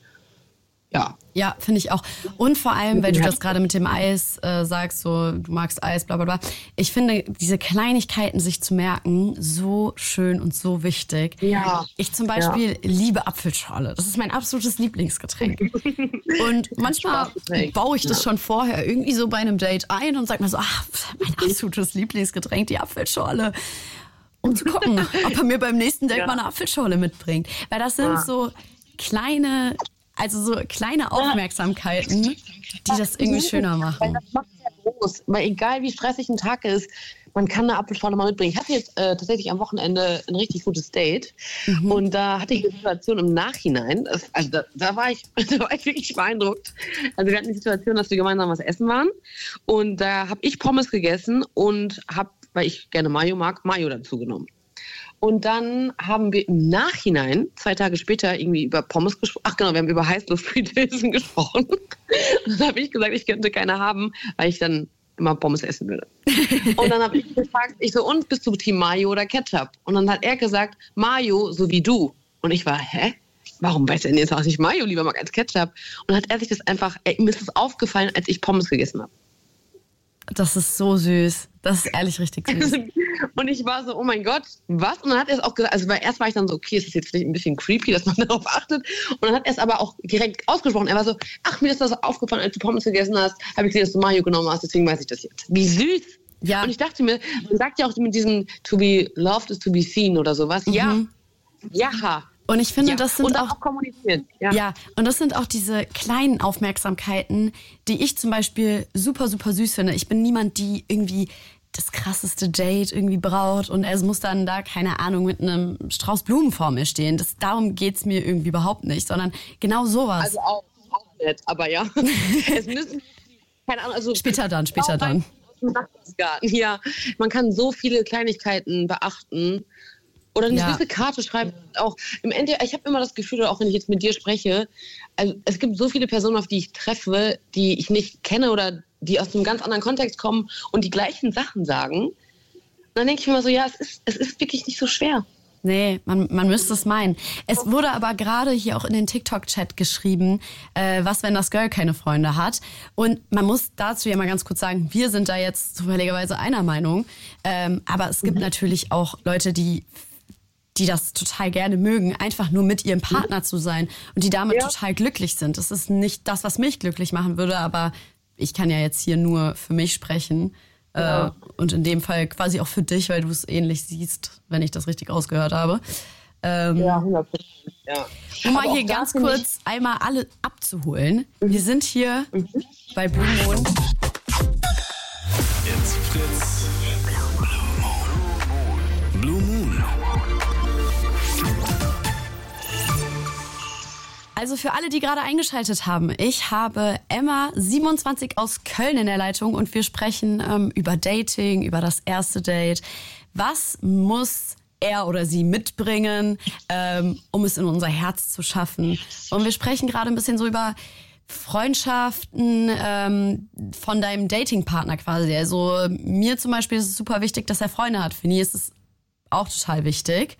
ja, finde ich auch. Und vor allem, weil du das gerade mit dem Eis sagst, so du magst Eis, bla bla bla. Ich finde, diese Kleinigkeiten sich zu merken, so schön und so wichtig. Ja. Ich zum Beispiel liebe Apfelschorle. Das ist mein absolutes Lieblingsgetränk. Und manchmal baue ich das schon vorher irgendwie so bei einem Date ein und sage mir so, mein absolutes Lieblingsgetränk, die Apfelschorle. Um zu gucken, ob er mir beim nächsten Date mal eine Apfelschorle mitbringt. Weil das sind so kleine Aufmerksamkeiten, die das irgendwie schöner machen. Weil das macht es ja groß. Weil egal wie stressig ein Tag ist, man kann eine Apfelschorle mal mitbringen. Ich hatte jetzt tatsächlich am Wochenende ein richtig gutes Date. Und da hatte ich eine Situation im Nachhinein. Da war ich wirklich beeindruckt. Also wir hatten die Situation, dass wir gemeinsam was essen waren. Und da habe ich Pommes gegessen und habe, weil ich gerne Mayo mag, Mayo dazu genommen. Und dann haben wir im Nachhinein, 2 Tage später, irgendwie über Pommes gesprochen. Ach genau, wir haben über Heißluftfritteusen gesprochen. Und dann habe ich gesagt, ich könnte keine haben, weil ich dann immer Pommes essen würde. Und dann habe ich gefragt, und bist du Team Mayo oder Ketchup? Und dann hat er gesagt, Mayo, so wie du. Und ich war, warum weiß er denn jetzt, dass ich Mayo lieber mag als Ketchup? Und dann hat er sich das einfach, ihm ist das aufgefallen, als ich Pommes gegessen habe. Das ist so süß. Das ist ehrlich richtig süß. Und ich war so, oh mein Gott, was? Und dann hat er es auch gesagt, also erst war ich dann so, okay, es ist jetzt vielleicht ein bisschen creepy, dass man darauf achtet. Und dann hat er es aber auch direkt ausgesprochen. Er war so, mir ist das aufgefallen, als du Pommes gegessen hast, habe ich gesehen, dass du Mayo genommen hast, deswegen weiß ich das jetzt. Wie süß. Ja. Und ich dachte mir, man sagt ja auch mit diesem to be loved is to be seen oder sowas. Ja. Und ich finde, das sind und auch kommunizieren. Ja, und das sind auch diese kleinen Aufmerksamkeiten, die ich zum Beispiel super, super süß finde. Ich bin niemand, die irgendwie das krasseste Date irgendwie braucht und es muss dann da, keine Ahnung, mit einem Strauß Blumen vor mir stehen. Darum geht's mir irgendwie überhaupt nicht, sondern genau sowas. Also auch nett, aber ja. Es müssen, keine Ahnung, also Später dann. Ja, man kann so viele Kleinigkeiten beachten. Oder eine gewisse Karte schreiben. Auch im Ende, ich habe immer das Gefühl, auch wenn ich jetzt mit dir spreche, also es gibt so viele Personen, auf die ich treffe, die ich nicht kenne oder die aus einem ganz anderen Kontext kommen und die gleichen Sachen sagen. Und dann denke ich mir immer so, es ist wirklich nicht so schwer. Nee, man müsste es meinen. Es wurde aber gerade hier auch in den TikTok-Chat geschrieben, was, wenn das Girl keine Freunde hat. Und man muss dazu ja mal ganz kurz sagen, wir sind da jetzt zufälligerweise einer Meinung. Aber es gibt natürlich auch Leute, die das total gerne mögen, einfach nur mit ihrem Partner zu sein und die damit total glücklich sind. Das ist nicht das, was mich glücklich machen würde, aber ich kann ja jetzt hier nur für mich sprechen. Und in dem Fall quasi auch für dich, weil du es ähnlich siehst, wenn ich das richtig ausgehört habe. Ja, 100%. Ja. Um mal hier ganz kurz einmal alle abzuholen. Wir sind hier bei Blue Moon. It's Fritz. Blue Moon. Also für alle, die gerade eingeschaltet haben, ich habe Emma, 27, aus Köln in der Leitung und wir sprechen über Dating, über das erste Date. Was muss er oder sie mitbringen, um es in unser Herz zu schaffen? Und wir sprechen gerade ein bisschen so über Freundschaften von deinem Datingpartner quasi. Also mir zum Beispiel ist es super wichtig, dass er Freunde hat. Für ihn ist es auch total wichtig.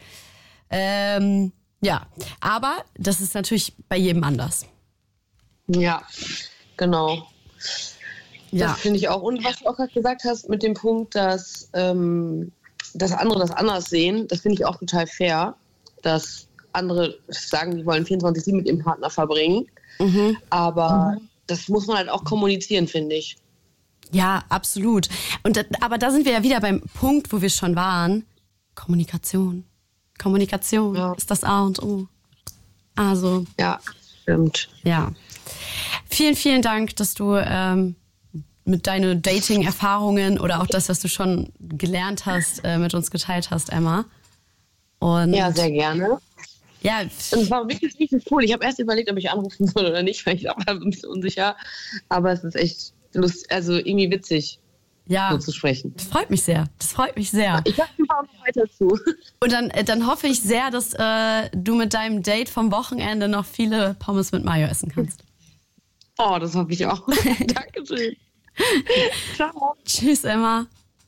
Ja, aber das ist natürlich bei jedem anders. Ja, genau. Ja. Das finde ich auch. Und was du auch gerade gesagt hast mit dem Punkt, dass andere das anders sehen, das finde ich auch total fair, dass andere sagen, die wollen 24/7 mit ihrem Partner verbringen. Aber das muss man halt auch kommunizieren, finde ich. Ja, absolut. Aber da sind wir ja wieder beim Punkt, wo wir schon waren. Kommunikation ist das A und O. Also. Ja, stimmt. Ja. Vielen, vielen Dank, dass du mit deinen Dating-Erfahrungen oder auch das, was du schon gelernt hast, mit uns geteilt hast, Emma. Und ja, sehr gerne. Ja. Und es war wirklich richtig cool. Ich habe erst überlegt, ob ich anrufen soll oder nicht, weil ich auch ein bisschen unsicher. Aber es ist echt lustig, also irgendwie witzig. Ja, so zu sprechen. Das freut mich sehr. Ich sag dir auch noch weiter zu. Und dann hoffe ich sehr, dass du mit deinem Date vom Wochenende noch viele Pommes mit Mayo essen kannst. Oh, das hoffe ich auch. Dankeschön. Ciao. Tschüss, Emma.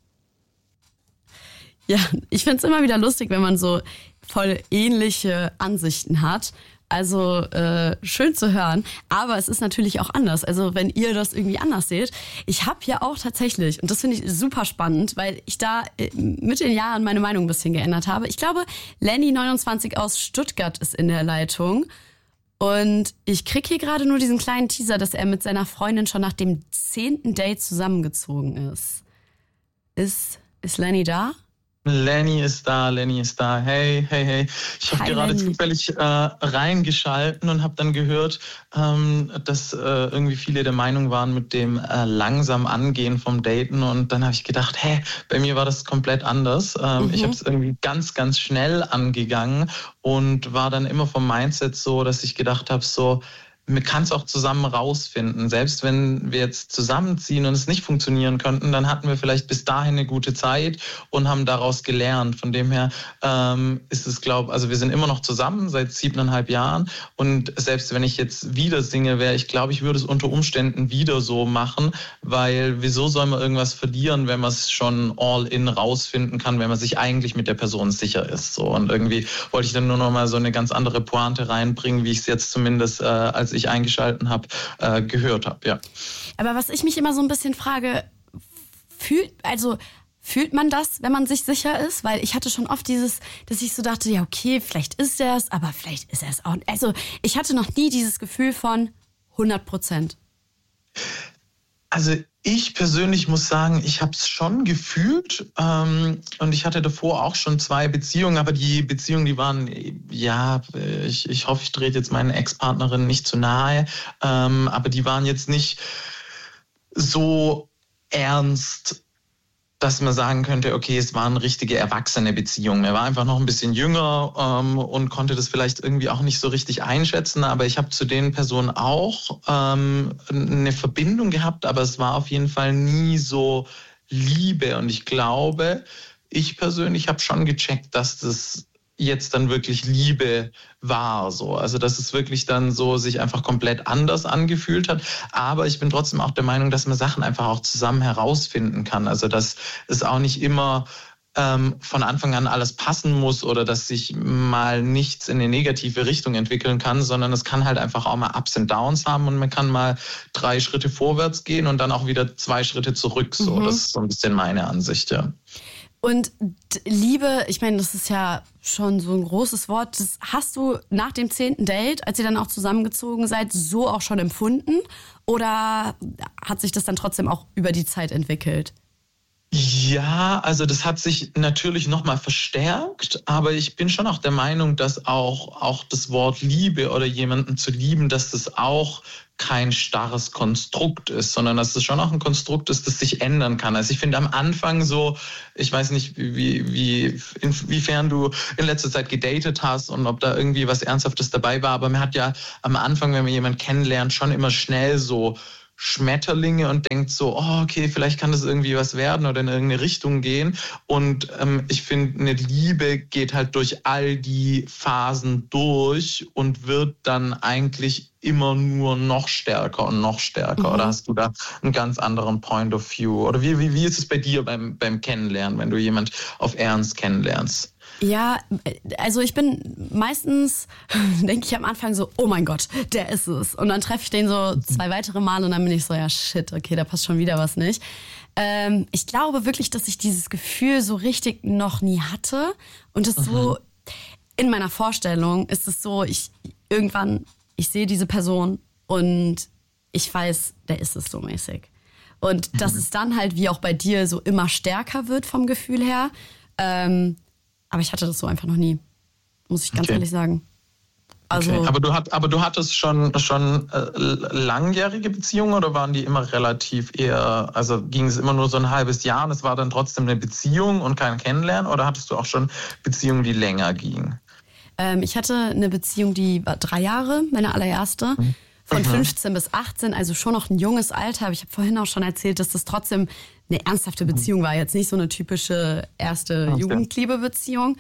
Ja, ich finde es immer wieder lustig, wenn man so voll ähnliche Ansichten hat. Also schön zu hören, aber es ist natürlich auch anders. Also wenn ihr das irgendwie anders seht. Ich habe ja auch tatsächlich, und das finde ich super spannend, weil ich da mit den Jahren meine Meinung ein bisschen geändert habe. Ich glaube, Lenny, 29, aus Stuttgart ist in der Leitung. Und ich kriege hier gerade nur diesen kleinen Teaser, dass er mit seiner Freundin schon nach dem 10. Date zusammengezogen ist. Ist Lenny da? Lenny ist da. Hey. Ich habe gerade Lenny. zufällig reingeschalten und habe dann gehört, dass irgendwie viele der Meinung waren mit dem langsam Angehen vom Daten. Und dann habe ich gedacht, bei mir war das komplett anders. Ich habe es irgendwie ganz, ganz schnell angegangen und war dann immer vom Mindset so, dass ich gedacht habe, so, man kann es auch zusammen rausfinden. Selbst wenn wir jetzt zusammenziehen und es nicht funktionieren könnten, dann hatten wir vielleicht bis dahin eine gute Zeit und haben daraus gelernt. Von dem her ist es, also wir sind immer noch zusammen seit 7,5 Jahren. Und selbst wenn ich jetzt wieder Single wäre, ich glaube, ich würde es unter Umständen wieder so machen, weil wieso soll man irgendwas verlieren, wenn man es schon all in rausfinden kann, wenn man sich eigentlich mit der Person sicher ist. So. Und irgendwie wollte ich dann nur noch mal so eine ganz andere Pointe reinbringen, wie ich es jetzt zumindest als ich eingeschalten habe, gehört habe, ja. Aber was ich mich immer so ein bisschen frage, fühlt man das, wenn man sich sicher ist? Weil ich hatte schon oft dass ich so dachte, ja okay, vielleicht ist er es, aber vielleicht ist er es auch nicht. Also ich hatte noch nie dieses Gefühl von 100%. Also ich persönlich muss sagen, ich habe es schon gefühlt und ich hatte davor auch schon 2 Beziehungen, aber die Beziehungen, die waren, ja, ich hoffe, ich trete jetzt meinen Ex-Partnerin nicht zu nahe, aber die waren jetzt nicht so ernst, dass man sagen könnte, okay, es waren richtige erwachsene Beziehungen. Er war einfach noch ein bisschen jünger und konnte das vielleicht irgendwie auch nicht so richtig einschätzen. Aber ich habe zu den Personen auch eine Verbindung gehabt, aber es war auf jeden Fall nie so Liebe. Und ich glaube, ich persönlich habe schon gecheckt, dass das jetzt dann wirklich Liebe war. So. Also dass es wirklich dann so sich einfach komplett anders angefühlt hat. Aber ich bin trotzdem auch der Meinung, dass man Sachen einfach auch zusammen herausfinden kann. Also dass es auch nicht immer von Anfang an alles passen muss oder dass sich mal nichts in eine negative Richtung entwickeln kann, sondern es kann halt einfach auch mal Ups und Downs haben und man kann mal 3 Schritte vorwärts gehen und dann auch wieder 2 Schritte zurück. So, das ist so ein bisschen meine Ansicht, ja. Und Liebe, ich meine, das ist ja schon so ein großes Wort. Das hast du nach dem 10. Date, als ihr dann auch zusammengezogen seid, so auch schon empfunden? Oder hat sich das dann trotzdem auch über die Zeit entwickelt? Ja, also das hat sich natürlich nochmal verstärkt, aber ich bin schon auch der Meinung, dass auch das Wort Liebe oder jemanden zu lieben, dass das auch kein starres Konstrukt ist, sondern dass es schon auch ein Konstrukt ist, das sich ändern kann. Also ich finde am Anfang so, ich weiß nicht, inwiefern du in letzter Zeit gedatet hast und ob da irgendwie was Ernsthaftes dabei war, aber man hat ja am Anfang, wenn man jemanden kennenlernt, schon immer schnell so Schmetterlinge und denkt so, oh, okay, vielleicht kann das irgendwie was werden oder in irgendeine Richtung gehen. Und ich finde, eine Liebe geht halt durch all die Phasen durch und wird dann eigentlich immer nur noch stärker und noch stärker. Oder hast du da einen ganz anderen Point of View? Oder wie ist es bei dir beim Kennenlernen, wenn du jemand auf Ernst kennenlernst? Ja, also ich bin meistens, denke ich am Anfang so, oh mein Gott, der ist es. Und dann treffe ich den so 2 weitere Mal und dann bin ich so, ja shit, okay, da passt schon wieder was nicht. Ich glaube wirklich, dass ich dieses Gefühl so richtig noch nie hatte. Und es so, in meiner Vorstellung ist es so, ich sehe diese Person und ich weiß, der ist es so mäßig. Und dass es dann halt, wie auch bei dir, so immer stärker wird vom Gefühl her. Aber ich hatte das so einfach noch nie, muss ich ganz ehrlich sagen. Also, okay. Aber du hattest schon langjährige Beziehungen oder waren die immer relativ eher, also ging es immer nur so ein halbes Jahr und es war dann trotzdem eine Beziehung und kein Kennenlernen oder hattest du auch schon Beziehungen, die länger gingen? Ich hatte eine Beziehung, die war 3 Jahre, meine allererste. Von 15 bis 18, also schon noch ein junges Alter. Aber ich habe vorhin auch schon erzählt, dass das trotzdem eine ernsthafte Beziehung war. Jetzt nicht so eine typische erste Jugendliebe-Beziehung.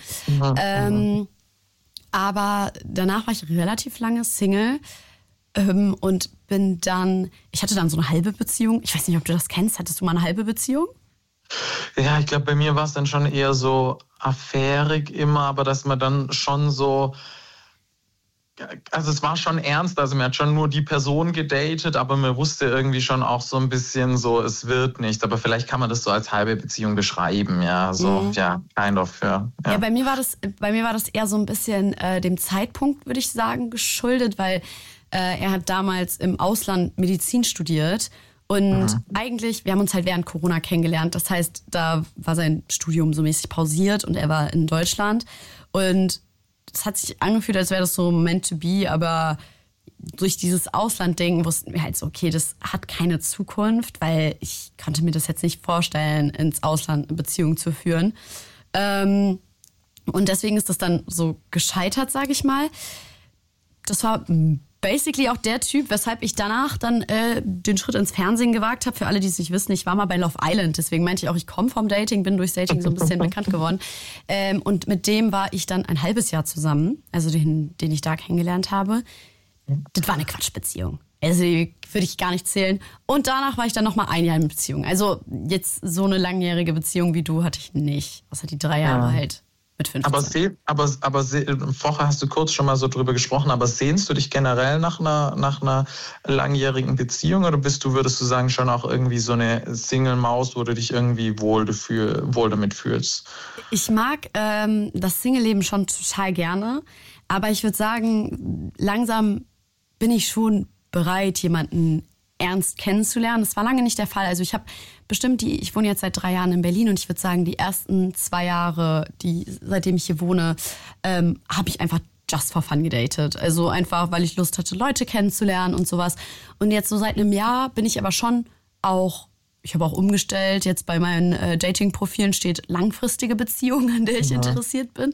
Aber danach war ich relativ lange Single und bin dann, ich hatte dann so eine halbe Beziehung. Ich weiß nicht, ob du das kennst. Hattest du mal eine halbe Beziehung? Ja, ich glaube, bei mir war es dann schon eher so affärig immer, aber dass man dann schon so, also es war schon ernst, also man hat schon nur die Person gedatet, aber man wusste irgendwie schon auch so ein bisschen so, es wird nicht, aber vielleicht kann man das so als halbe Beziehung beschreiben, ja, so, ja, kind of, ja. Ja, bei mir war das eher so ein bisschen dem Zeitpunkt, würde ich sagen, geschuldet, weil er hat damals im Ausland Medizin studiert und eigentlich, wir haben uns halt während Corona kennengelernt, das heißt, da war sein Studium so mäßig pausiert und er war in Deutschland und es hat sich angefühlt, als wäre das so meant to be, aber durch dieses Ausland-Ding wussten wir halt so, okay, das hat keine Zukunft, weil ich konnte mir das jetzt nicht vorstellen, ins Ausland eine Beziehung zu führen. Und deswegen ist das dann so gescheitert, sage ich mal. Das war basically auch der Typ, weshalb ich danach dann den Schritt ins Fernsehen gewagt habe. Für alle, die es nicht wissen, ich war mal bei Love Island. Deswegen meinte ich auch, ich komme vom Dating, bin durchs Dating so ein bisschen bekannt geworden. Und mit dem war ich dann ein halbes Jahr zusammen, also den ich da kennengelernt habe. Das war eine Quatschbeziehung. Also die würde ich gar nicht zählen. Und danach war ich dann nochmal 1 Jahr in Beziehung. Also jetzt so eine langjährige Beziehung wie du hatte ich nicht. Außer die 3 Jahre halt. Mit 15. Aber vorher hast du kurz schon mal so drüber gesprochen, aber sehnst du dich generell nach einer langjährigen Beziehung oder würdest du sagen, schon auch irgendwie so eine Single-Maus, wo du dich irgendwie wohl damit fühlst? Ich mag das Single-Leben schon total gerne, aber ich würde sagen, langsam bin ich schon bereit, jemanden ernst kennenzulernen. Das war lange nicht der Fall. Also ich habe bestimmt ich wohne jetzt seit 3 Jahren in Berlin und ich würde sagen, die ersten 2 Jahre, seitdem ich hier wohne, habe ich einfach just for fun gedatet. Also einfach, weil ich Lust hatte, Leute kennenzulernen und sowas. Und jetzt so seit einem Jahr bin ich aber schon auch, ich habe auch umgestellt, jetzt bei meinen Dating-Profilen steht langfristige Beziehung, an der ich interessiert bin.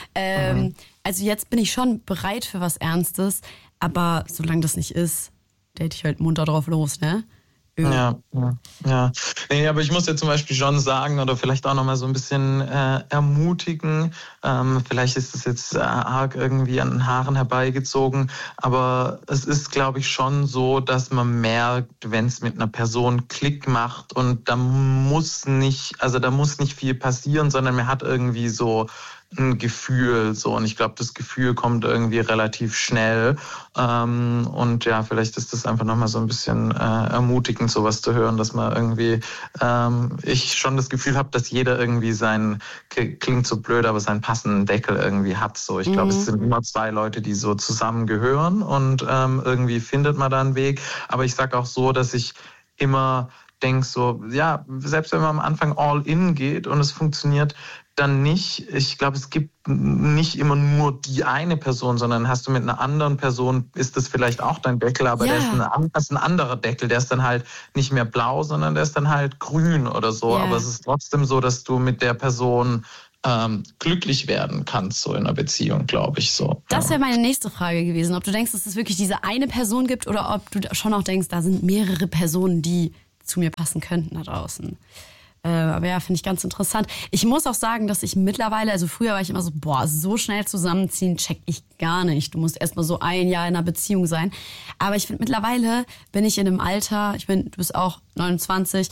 Also jetzt bin ich schon bereit für was Ernstes, aber solange das nicht ist, date ich halt munter drauf los, ne? Ja. Nee, aber ich muss ja zum Beispiel schon sagen oder vielleicht auch nochmal so ein bisschen ermutigen, vielleicht ist es jetzt arg irgendwie an den Haaren herbeigezogen, aber es ist, glaube ich, schon so, dass man merkt, wenn es mit einer Person Klick macht und da muss nicht viel passieren, sondern man hat irgendwie so ein Gefühl, so, und ich glaube, das Gefühl kommt irgendwie relativ schnell, und ja, vielleicht ist das einfach nochmal so ein bisschen ermutigend, sowas zu hören, dass man irgendwie, ich schon das Gefühl habe, dass jeder irgendwie klingt so blöd, aber seinen passenden Deckel irgendwie hat, so. Ich glaube, es sind immer zwei Leute, die so zusammengehören und irgendwie findet man da einen Weg, aber ich sage auch so, dass ich immer denke so, ja, selbst wenn man am Anfang all in geht und es funktioniert dann nicht, ich glaube, es gibt nicht immer nur die eine Person, sondern hast du mit einer anderen Person, ist das vielleicht auch dein Deckel, aber der ist ein anderer Deckel, der ist dann halt nicht mehr blau, sondern der ist dann halt grün oder so, aber es ist trotzdem so, dass du mit der Person glücklich werden kannst, so in einer Beziehung, glaube ich, so. Das wäre meine nächste Frage gewesen, ob du denkst, dass es wirklich diese eine Person gibt oder ob du schon auch denkst, da sind mehrere Personen, die zu mir passen könnten da draußen. Aber ja, finde ich ganz interessant. Ich muss auch sagen, dass ich mittlerweile, also früher war ich immer so, so schnell zusammenziehen, check ich gar nicht. Du musst erst mal so ein Jahr in einer Beziehung sein. Aber ich finde, mittlerweile bin ich in einem Alter, du bist auch 29,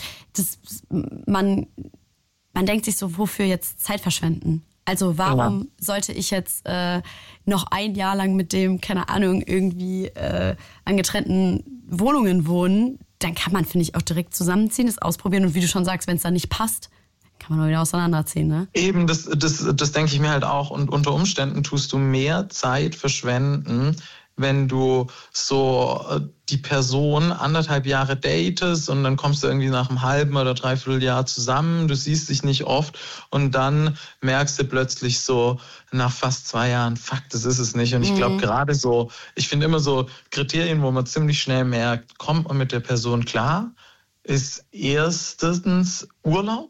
man denkt sich so, wofür jetzt Zeit verschwenden? Also warum sollte ich jetzt noch ein Jahr lang mit dem, keine Ahnung, irgendwie an getrennten Wohnungen wohnen? Dann kann man, finde ich, auch direkt zusammenziehen, das ausprobieren. Und wie du schon sagst, wenn es dann nicht passt, kann man auch wieder auseinanderziehen, ne? Eben, das denke ich mir halt auch. Und unter Umständen tust du mehr Zeit verschwenden, wenn du so die Person 1,5 Jahre datest und dann kommst du irgendwie nach einem halben oder dreiviertel Jahr zusammen, du siehst dich nicht oft und dann merkst du plötzlich so nach fast 2 Jahren, fuck, das ist es nicht. Und ich glaube gerade so, ich finde immer so Kriterien, wo man ziemlich schnell merkt, kommt man mit der Person klar, ist erstens Urlaub.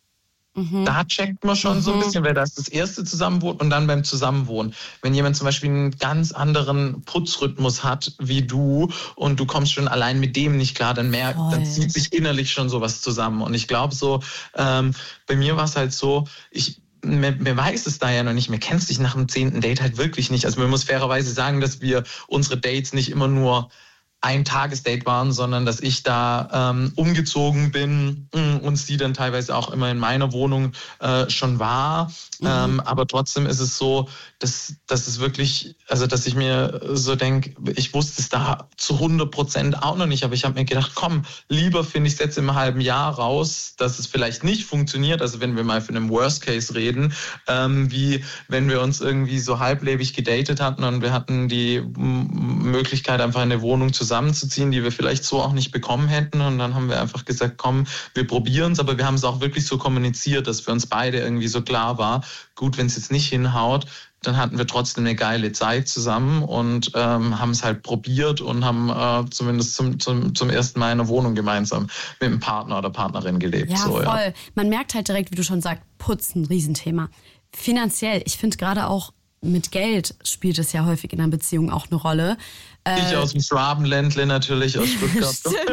Da checkt man schon so ein bisschen, wer das erste Zusammenwohnt und dann beim Zusammenwohnen. Wenn jemand zum Beispiel einen ganz anderen Putzrhythmus hat wie du und du kommst schon allein mit dem nicht klar, dann zieht sich innerlich schon sowas zusammen. Und ich glaube so, bei mir war es halt so, mir weiß es da ja noch nicht, mir kennt sich nach dem 10. Date halt wirklich nicht. Also man muss fairerweise sagen, dass wir unsere Dates nicht immer nur ein Tagesdate waren, sondern dass ich da umgezogen bin und sie dann teilweise auch immer in meiner Wohnung schon war. Aber trotzdem ist es so, dass es wirklich, also dass ich mir so denke, ich wusste es da zu 100% auch noch nicht, aber ich habe mir gedacht, komm, lieber finde ich es jetzt im halben Jahr raus, dass es vielleicht nicht funktioniert, also wenn wir mal von einem Worst Case reden, wie wenn wir uns irgendwie so halblebig gedatet hatten und wir hatten die Möglichkeit, einfach in eine Wohnung zusammenzuziehen, die wir vielleicht so auch nicht bekommen hätten. Und dann haben wir einfach gesagt, komm, wir probieren es, aber wir haben es auch wirklich so kommuniziert, dass für uns beide irgendwie so klar war, gut, wenn es jetzt nicht hinhaut, dann hatten wir trotzdem eine geile Zeit zusammen und haben es halt probiert und haben zumindest zum ersten Mal in einer Wohnung gemeinsam mit einem Partner oder Partnerin gelebt. Ja, so, voll. Ja. Man merkt halt direkt, wie du schon sagst, Putzen, Riesenthema. Finanziell, ich finde gerade auch mit Geld spielt es ja häufig in einer Beziehung auch eine Rolle. Ich aus dem Schwabenländle natürlich, aus Stuttgart.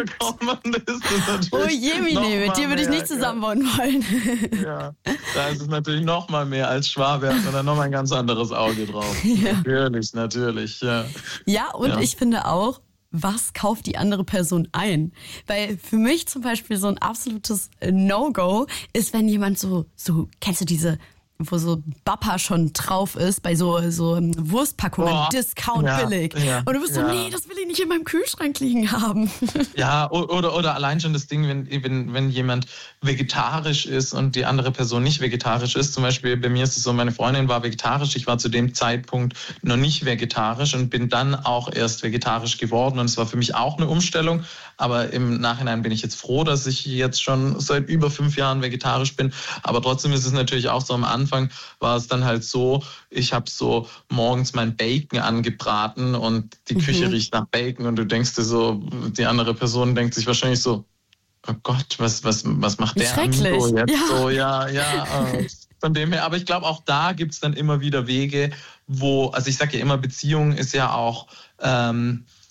Oh Jemine, mit dir würde ich nicht zusammenwohnen wollen. Ja, da ist es natürlich noch mal mehr als Schwabe, hat man da noch mal ein ganz anderes Auge drauf. Ja. Natürlich, ja. Ja, und ich finde auch, was kauft die andere Person ein? Weil für mich zum Beispiel so ein absolutes No-Go ist, wenn jemand so kennst du diese, wo so Bappa schon drauf ist, bei so Wurstpackungen, Discount billig. Ja, und du bist so, nee, das will ich nicht in meinem Kühlschrank liegen haben. Ja, oder allein schon das Ding, wenn jemand vegetarisch ist und die andere Person nicht vegetarisch ist. Zum Beispiel bei mir ist es so, meine Freundin war vegetarisch, ich war zu dem Zeitpunkt noch nicht vegetarisch und bin dann auch erst vegetarisch geworden. Und es war für mich auch eine Umstellung. Aber im Nachhinein bin ich jetzt froh, dass ich jetzt schon seit über 5 Jahren vegetarisch bin. Aber trotzdem ist es natürlich auch so, am Anfang war es dann halt so, ich habe so morgens mein Bacon angebraten und die Küche riecht nach Bacon und du denkst dir so, die andere Person denkt sich wahrscheinlich so, oh Gott, was macht der Amigo jetzt? Ja. So, ja. Von dem her, aber ich glaube, auch da gibt es dann immer wieder Wege, also ich sage ja immer, Beziehung ist ja auch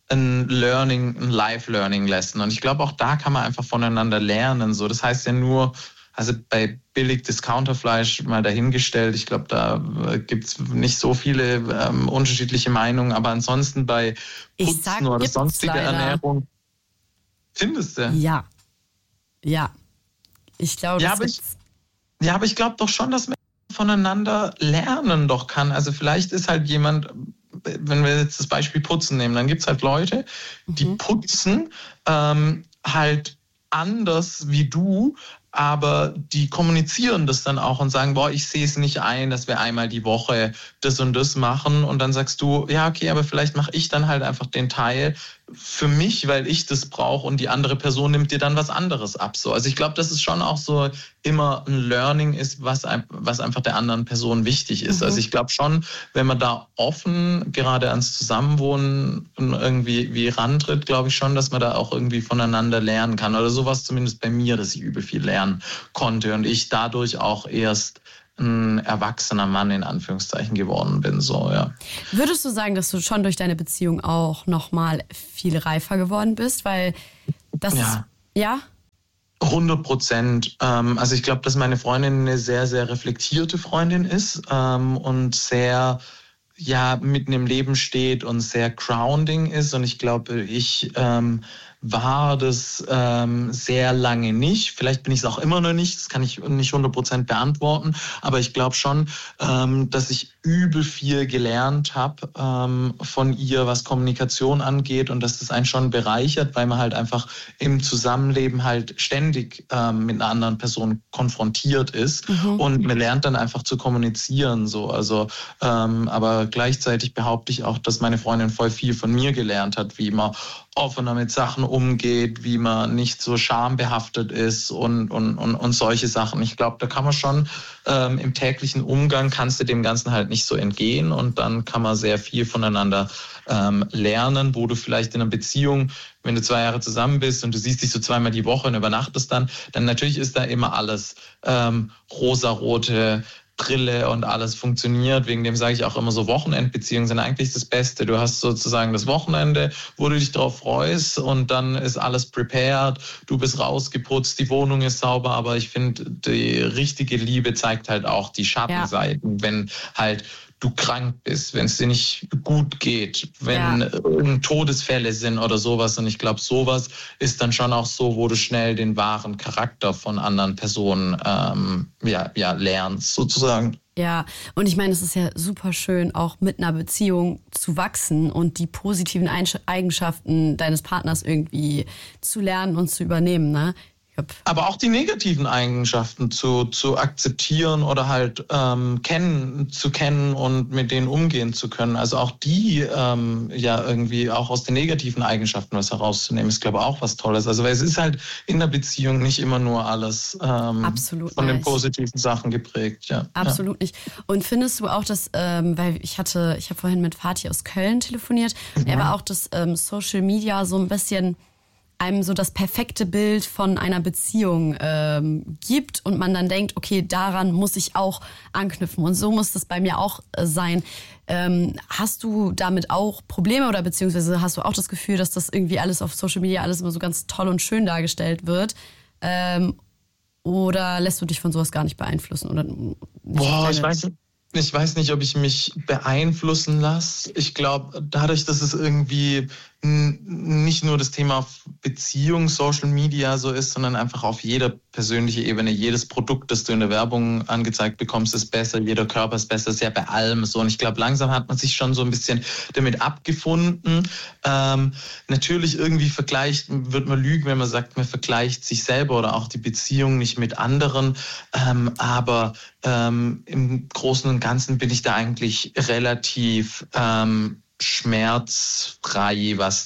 ein Life-Learning-Lesson. Und ich glaube, auch da kann man einfach voneinander lernen. So, das heißt ja nur, also bei billig Discounterfleisch mal dahingestellt. Ich glaube, da gibt es nicht so viele unterschiedliche Meinungen. Aber ansonsten bei Putzen oder sonstige Ernährung. Findest du? Ja. Ja. Ich glaube, aber ich glaube doch schon, dass man voneinander lernen doch kann. Also vielleicht ist halt jemand, wenn wir jetzt das Beispiel Putzen nehmen, dann gibt es halt Leute, die putzen halt anders wie du, aber die kommunizieren das dann auch und sagen, boah, ich sehe es nicht ein, dass wir einmal die Woche das und das machen. Und dann sagst du, ja, okay, aber vielleicht mache ich dann halt einfach den Teil für mich, weil ich das brauche und die andere Person nimmt dir dann was anderes ab. So. Also ich glaube, dass es schon auch so immer ein Learning ist, was einfach der anderen Person wichtig ist. Also ich glaube schon, wenn man da offen gerade ans Zusammenwohnen irgendwie wie rantritt, glaube ich schon, dass man da auch irgendwie voneinander lernen kann. Oder sowas zumindest bei mir, dass ich übel viel lernen konnte und ich dadurch auch erst ein erwachsener Mann in Anführungszeichen geworden bin. So, ja. Würdest du sagen, dass du schon durch deine Beziehung auch nochmal viel reifer geworden bist? Weil das ja? 100%. Also ich glaube, dass meine Freundin eine sehr, sehr reflektierte Freundin ist und sehr mitten im Leben steht und sehr grounding ist. Und ich glaube, ich war das sehr lange nicht. Vielleicht bin ich es auch immer noch nicht. Das kann ich nicht 100% beantworten. Aber ich glaube schon, dass ich übel viel gelernt habe von ihr, was Kommunikation angeht. Und dass das einen schon bereichert, weil man halt einfach im Zusammenleben halt ständig mit einer anderen Person konfrontiert ist. Und man lernt dann einfach zu kommunizieren. So. Also, aber gleichzeitig behaupte ich auch, dass meine Freundin voll viel von mir gelernt hat, wie man offener mit Sachen umgeht, wie man nicht so schambehaftet ist und solche Sachen. Ich glaube, da kann man schon im täglichen Umgang kannst du dem Ganzen halt nicht so entgehen und dann kann man sehr viel voneinander lernen, wo du vielleicht in einer Beziehung, wenn du 2 Jahre zusammen bist und du siehst dich so 2-mal die Woche und übernachtest dann natürlich ist da immer alles rosarote Brille und alles funktioniert. Wegen dem sage ich auch immer so, Wochenendbeziehungen sind eigentlich das Beste. Du hast sozusagen das Wochenende, wo du dich drauf freust und dann ist alles prepared, du bist rausgeputzt, die Wohnung ist sauber, aber ich finde, die richtige Liebe zeigt halt auch die Schattenseiten, wenn halt du krank bist, wenn es dir nicht gut geht, wenn Todesfälle sind oder sowas. Und ich glaube, sowas ist dann schon auch so, wo du schnell den wahren Charakter von anderen Personen lernst, sozusagen. Ja, und ich meine, es ist ja super schön, auch mit einer Beziehung zu wachsen und die positiven Eigenschaften deines Partners irgendwie zu lernen und zu übernehmen, ne? Aber auch die negativen Eigenschaften zu akzeptieren oder halt kennen und mit denen umgehen zu können. Also auch die irgendwie auch aus den negativen Eigenschaften was herauszunehmen, ist, glaube ich, auch was Tolles. Also weil es ist halt in der Beziehung nicht immer nur alles von den positiven Sachen geprägt. Ja. Absolut nicht. Und findest du auch, dass, weil ich habe vorhin mit Fatih aus Köln telefoniert, er war auch, dass Social Media so ein bisschen einem so das perfekte Bild von einer Beziehung gibt und man dann denkt, okay, daran muss ich auch anknüpfen und so muss das bei mir auch sein. Hast du damit auch Probleme oder beziehungsweise hast du auch das Gefühl, dass das irgendwie alles auf Social Media alles immer so ganz toll und schön dargestellt wird? Oder lässt du dich von sowas gar nicht beeinflussen? Oder ich weiß nicht, ob ich mich beeinflussen lasse. Ich glaube, dadurch, dass es irgendwie nicht nur das Thema Beziehung, Social Media so ist, sondern einfach auf jeder persönlichen Ebene. Jedes Produkt, das du in der Werbung angezeigt bekommst, ist besser. Jeder Körper ist besser. Das ist ja bei allem so. Und ich glaube, langsam hat man sich schon so ein bisschen damit abgefunden. Natürlich irgendwie wird man lügen, wenn man sagt, man vergleicht sich selber oder auch die Beziehung nicht mit anderen. Aber im Großen und Ganzen bin ich da eigentlich relativ schmerzfrei, was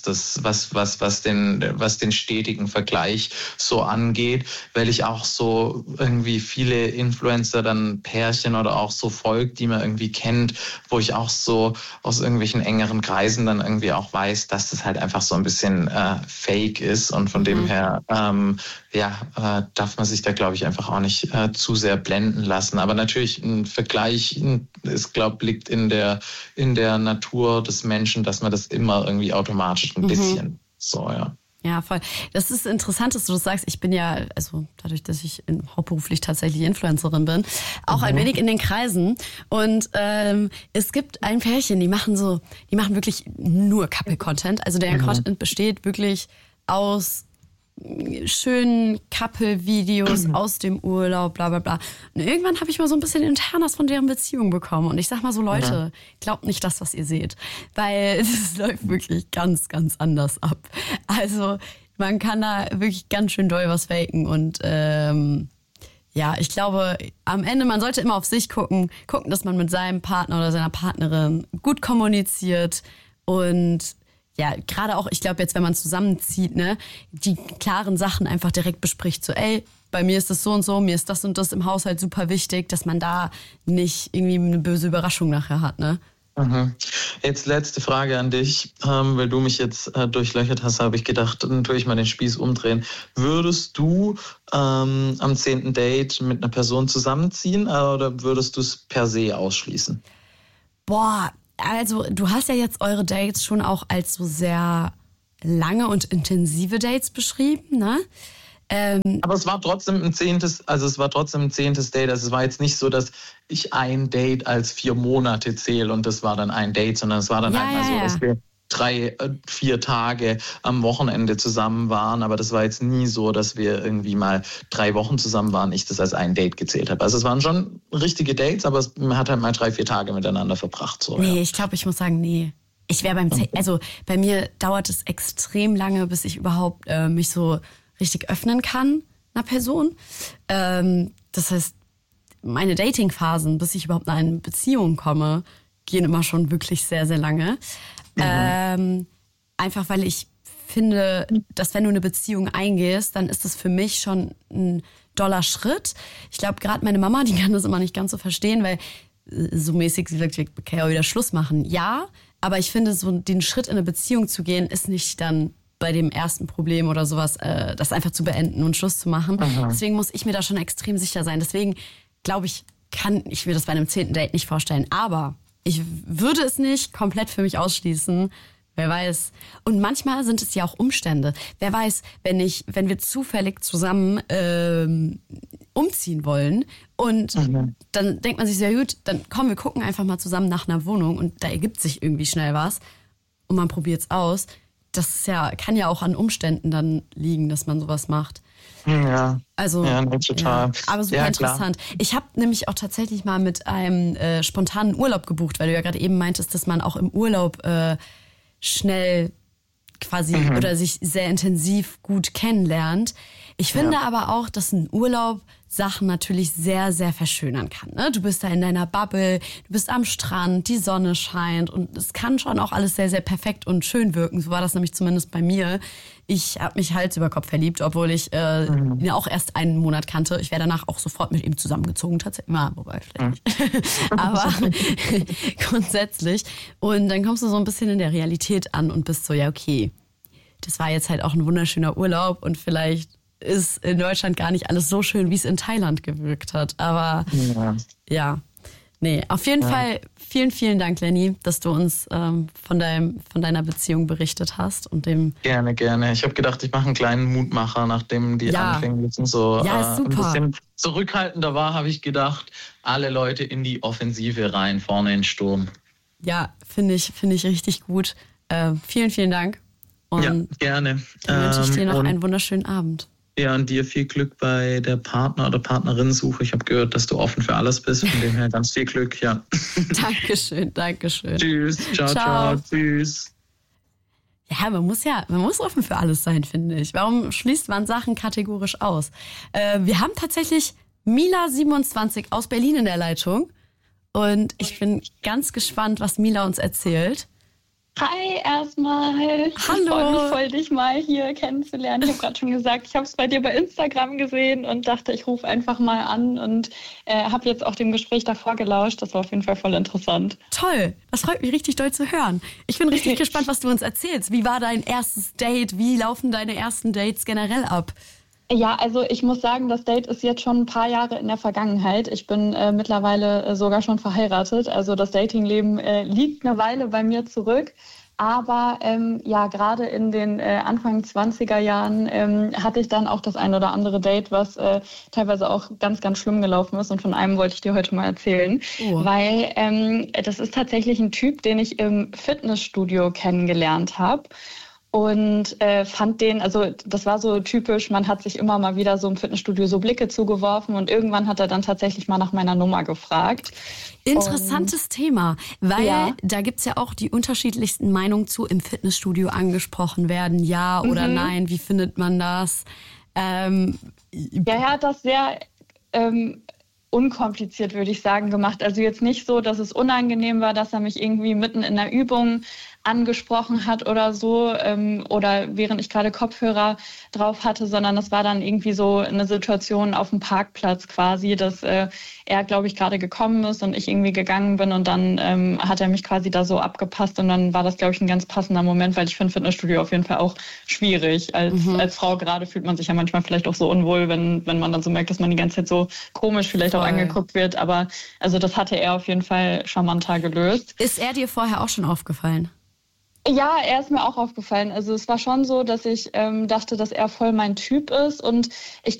den stetigen Vergleich so angeht, weil ich auch so irgendwie viele Influencer, dann Pärchen oder auch so folgt, die man irgendwie kennt, wo ich auch so aus irgendwelchen engeren Kreisen dann irgendwie auch weiß, dass das halt einfach so ein bisschen fake ist und von dem her darf man sich da, glaube ich, einfach auch nicht zu sehr blenden lassen. Aber natürlich ein Vergleich liegt in der Natur des uns Menschen, dass man das immer irgendwie automatisch ein bisschen so, ja. Ja, voll. Das ist interessant, dass du das sagst. Ich bin ja, also dadurch, dass ich hauptberuflich tatsächlich Influencerin bin, auch ein wenig in den Kreisen. Und es gibt ein Pärchen, die machen wirklich nur Couple-Content. Also deren Content besteht wirklich aus schönen Couple-Videos aus dem Urlaub, bla bla bla. Und irgendwann habe ich mal so ein bisschen Internas von deren Beziehung bekommen. Und ich sag mal so, Leute, glaubt nicht das, was ihr seht. Weil es läuft wirklich ganz, ganz anders ab. Also man kann da wirklich ganz schön doll was faken. Und ja, ich glaube, am Ende, man sollte immer auf sich gucken, dass man mit seinem Partner oder seiner Partnerin gut kommuniziert und ja, gerade auch, ich glaube jetzt, wenn man zusammenzieht, ne, die klaren Sachen einfach direkt bespricht. So, ey, bei mir ist das so und so, mir ist das und das im Haushalt super wichtig, dass man da nicht irgendwie eine böse Überraschung nachher hat, ne? Jetzt letzte Frage an dich, weil du mich jetzt durchlöchert hast, habe ich gedacht, dann tue ich mal den Spieß umdrehen. Würdest du am 10. Date mit einer Person zusammenziehen oder würdest du es per se ausschließen? Boah, also du hast ja jetzt eure Dates schon auch als so sehr lange und intensive Dates beschrieben, ne? Aber es war trotzdem ein 10. Date. Also es war jetzt nicht so, dass ich ein Date als 4 Monate zähle und das war dann ein Date, sondern es war dann einmal so, dass wir 3-4 Tage am Wochenende zusammen waren. Aber das war jetzt nie so, dass wir irgendwie mal 3 Wochen zusammen waren, ich das als ein Date gezählt habe. Also es waren schon richtige Dates, aber man hat halt mal 3-4 Tage miteinander verbracht. So, nee, ich glaube, ich muss sagen, nee. Ich wäre also bei mir dauert es extrem lange, bis ich überhaupt mich so richtig öffnen kann einer Person. Das heißt, meine Datingphasen, bis ich überhaupt in eine Beziehung komme, gehen immer schon wirklich sehr, sehr lange. Einfach weil ich finde, dass wenn du eine Beziehung eingehst, dann ist das für mich schon ein doller Schritt. Ich glaube, gerade meine Mama, die kann das immer nicht ganz so verstehen, weil so mäßig, sie sagt, okay, auch wieder Schluss machen. Ja, aber ich finde, so den Schritt in eine Beziehung zu gehen, ist nicht dann bei dem ersten Problem oder sowas, das einfach zu beenden und Schluss zu machen. Deswegen muss ich mir da schon extrem sicher sein. Deswegen glaube ich, kann ich mir das bei einem 10. Date nicht vorstellen. Aber ich würde es nicht komplett für mich ausschließen. Wer weiß. Und manchmal sind es ja auch Umstände. Wer weiß, wenn wir zufällig zusammen umziehen wollen und dann denkt man sich so, ja gut, dann komm, wir gucken einfach mal zusammen nach einer Wohnung und da ergibt sich irgendwie schnell was und man probiert es aus. Das ist kann ja auch an Umständen dann liegen, dass man sowas macht. Ja, also, ja, total. Ja, aber super interessant. Ich habe nämlich auch tatsächlich mal mit einem spontanen Urlaub gebucht, weil du ja gerade eben meintest, dass man auch im Urlaub schnell quasi oder sich sehr intensiv gut kennenlernt. Ich finde aber auch, dass ein Urlaub Sachen natürlich sehr, sehr verschönern kann. Ne? Du bist da in deiner Bubble, du bist am Strand, die Sonne scheint und es kann schon auch alles sehr, sehr perfekt und schön wirken. So war das nämlich zumindest bei mir. Ich habe mich Hals über Kopf verliebt, obwohl ich ihn auch erst einen Monat kannte. Ich wäre danach auch sofort mit ihm zusammengezogen, tatsächlich. Wobei, vielleicht nicht. Aber grundsätzlich. Und dann kommst du so ein bisschen in der Realität an und bist so, ja okay, das war jetzt halt auch ein wunderschöner Urlaub und vielleicht ist in Deutschland gar nicht alles so schön, wie es in Thailand gewirkt hat. Aber ja, nee, auf jeden Fall vielen, vielen Dank, Lenny, dass du uns von deiner Beziehung berichtet hast. Und dem Gerne, gerne. Ich habe gedacht, ich mache einen kleinen Mutmacher, nachdem die Anfänge so ein bisschen zurückhaltender war, habe ich gedacht, alle Leute in die Offensive rein, vorne in den Sturm. Ja, finde ich richtig gut. Vielen, vielen Dank. Und ja, gerne. Dann wünsche ich dir noch einen wunderschönen Abend. Ja, und dir viel Glück bei der Partner- oder Partnerin-Suche. Ich habe gehört, dass du offen für alles bist. Von dem her ganz viel Glück, ja. Dankeschön. Tschüss, ciao. Tschüss. Ja, man muss offen für alles sein, finde ich. Warum schließt man Sachen kategorisch aus? Wir haben tatsächlich Mila27 aus Berlin in der Leitung. Und ich bin ganz gespannt, was Mila uns erzählt. Hi erstmal. Hallo. Ich freue mich voll, dich mal hier kennenzulernen. Ich habe gerade schon gesagt, ich habe es bei dir bei Instagram gesehen und dachte, ich rufe einfach mal an und habe jetzt auch dem Gespräch davor gelauscht. Das war auf jeden Fall voll interessant. Toll, das freut mich richtig doll zu hören. Ich bin richtig gespannt, was du uns erzählst. Wie war dein erstes Date? Wie laufen deine ersten Dates generell ab? Ja, also ich muss sagen, das Date ist jetzt schon ein paar Jahre in der Vergangenheit. Ich bin mittlerweile sogar schon verheiratet. Also das Datingleben liegt eine Weile bei mir zurück. Aber ja, gerade in den Anfang 20er Jahren hatte ich dann auch das ein oder andere Date, was teilweise auch ganz, ganz schlimm gelaufen ist. Und von einem wollte ich dir heute mal erzählen. Weil das ist tatsächlich ein Typ, den ich im Fitnessstudio kennengelernt habe. Und fand den, also das war so typisch, man hat sich immer mal wieder so im Fitnessstudio so Blicke zugeworfen und irgendwann hat er dann tatsächlich mal nach meiner Nummer gefragt. Interessantes Thema, weil da gibt's ja auch die unterschiedlichsten Meinungen zu im Fitnessstudio angesprochen werden, ja oder nein, wie findet man das? Ja, er hat das sehr unkompliziert, würde ich sagen, gemacht. Also jetzt nicht so, dass es unangenehm war, dass er mich irgendwie mitten in der Übung angesprochen hat oder so oder während ich gerade Kopfhörer drauf hatte, sondern es war dann irgendwie so eine Situation auf dem Parkplatz quasi, dass er, glaube ich, gerade gekommen ist und ich irgendwie gegangen bin und dann hat er mich quasi da so abgepasst und dann war das, glaube ich, ein ganz passender Moment, weil ich finde Fitnessstudio auf jeden Fall auch schwierig. Als Frau gerade fühlt man sich ja manchmal vielleicht auch so unwohl, wenn man dann so merkt, dass man die ganze Zeit so komisch vielleicht auch angeguckt wird, aber also das hatte er auf jeden Fall charmanter gelöst. Ist er dir vorher auch schon aufgefallen? Ja, er ist mir auch aufgefallen. Also es war schon so, dass ich dachte, dass er voll mein Typ ist und ich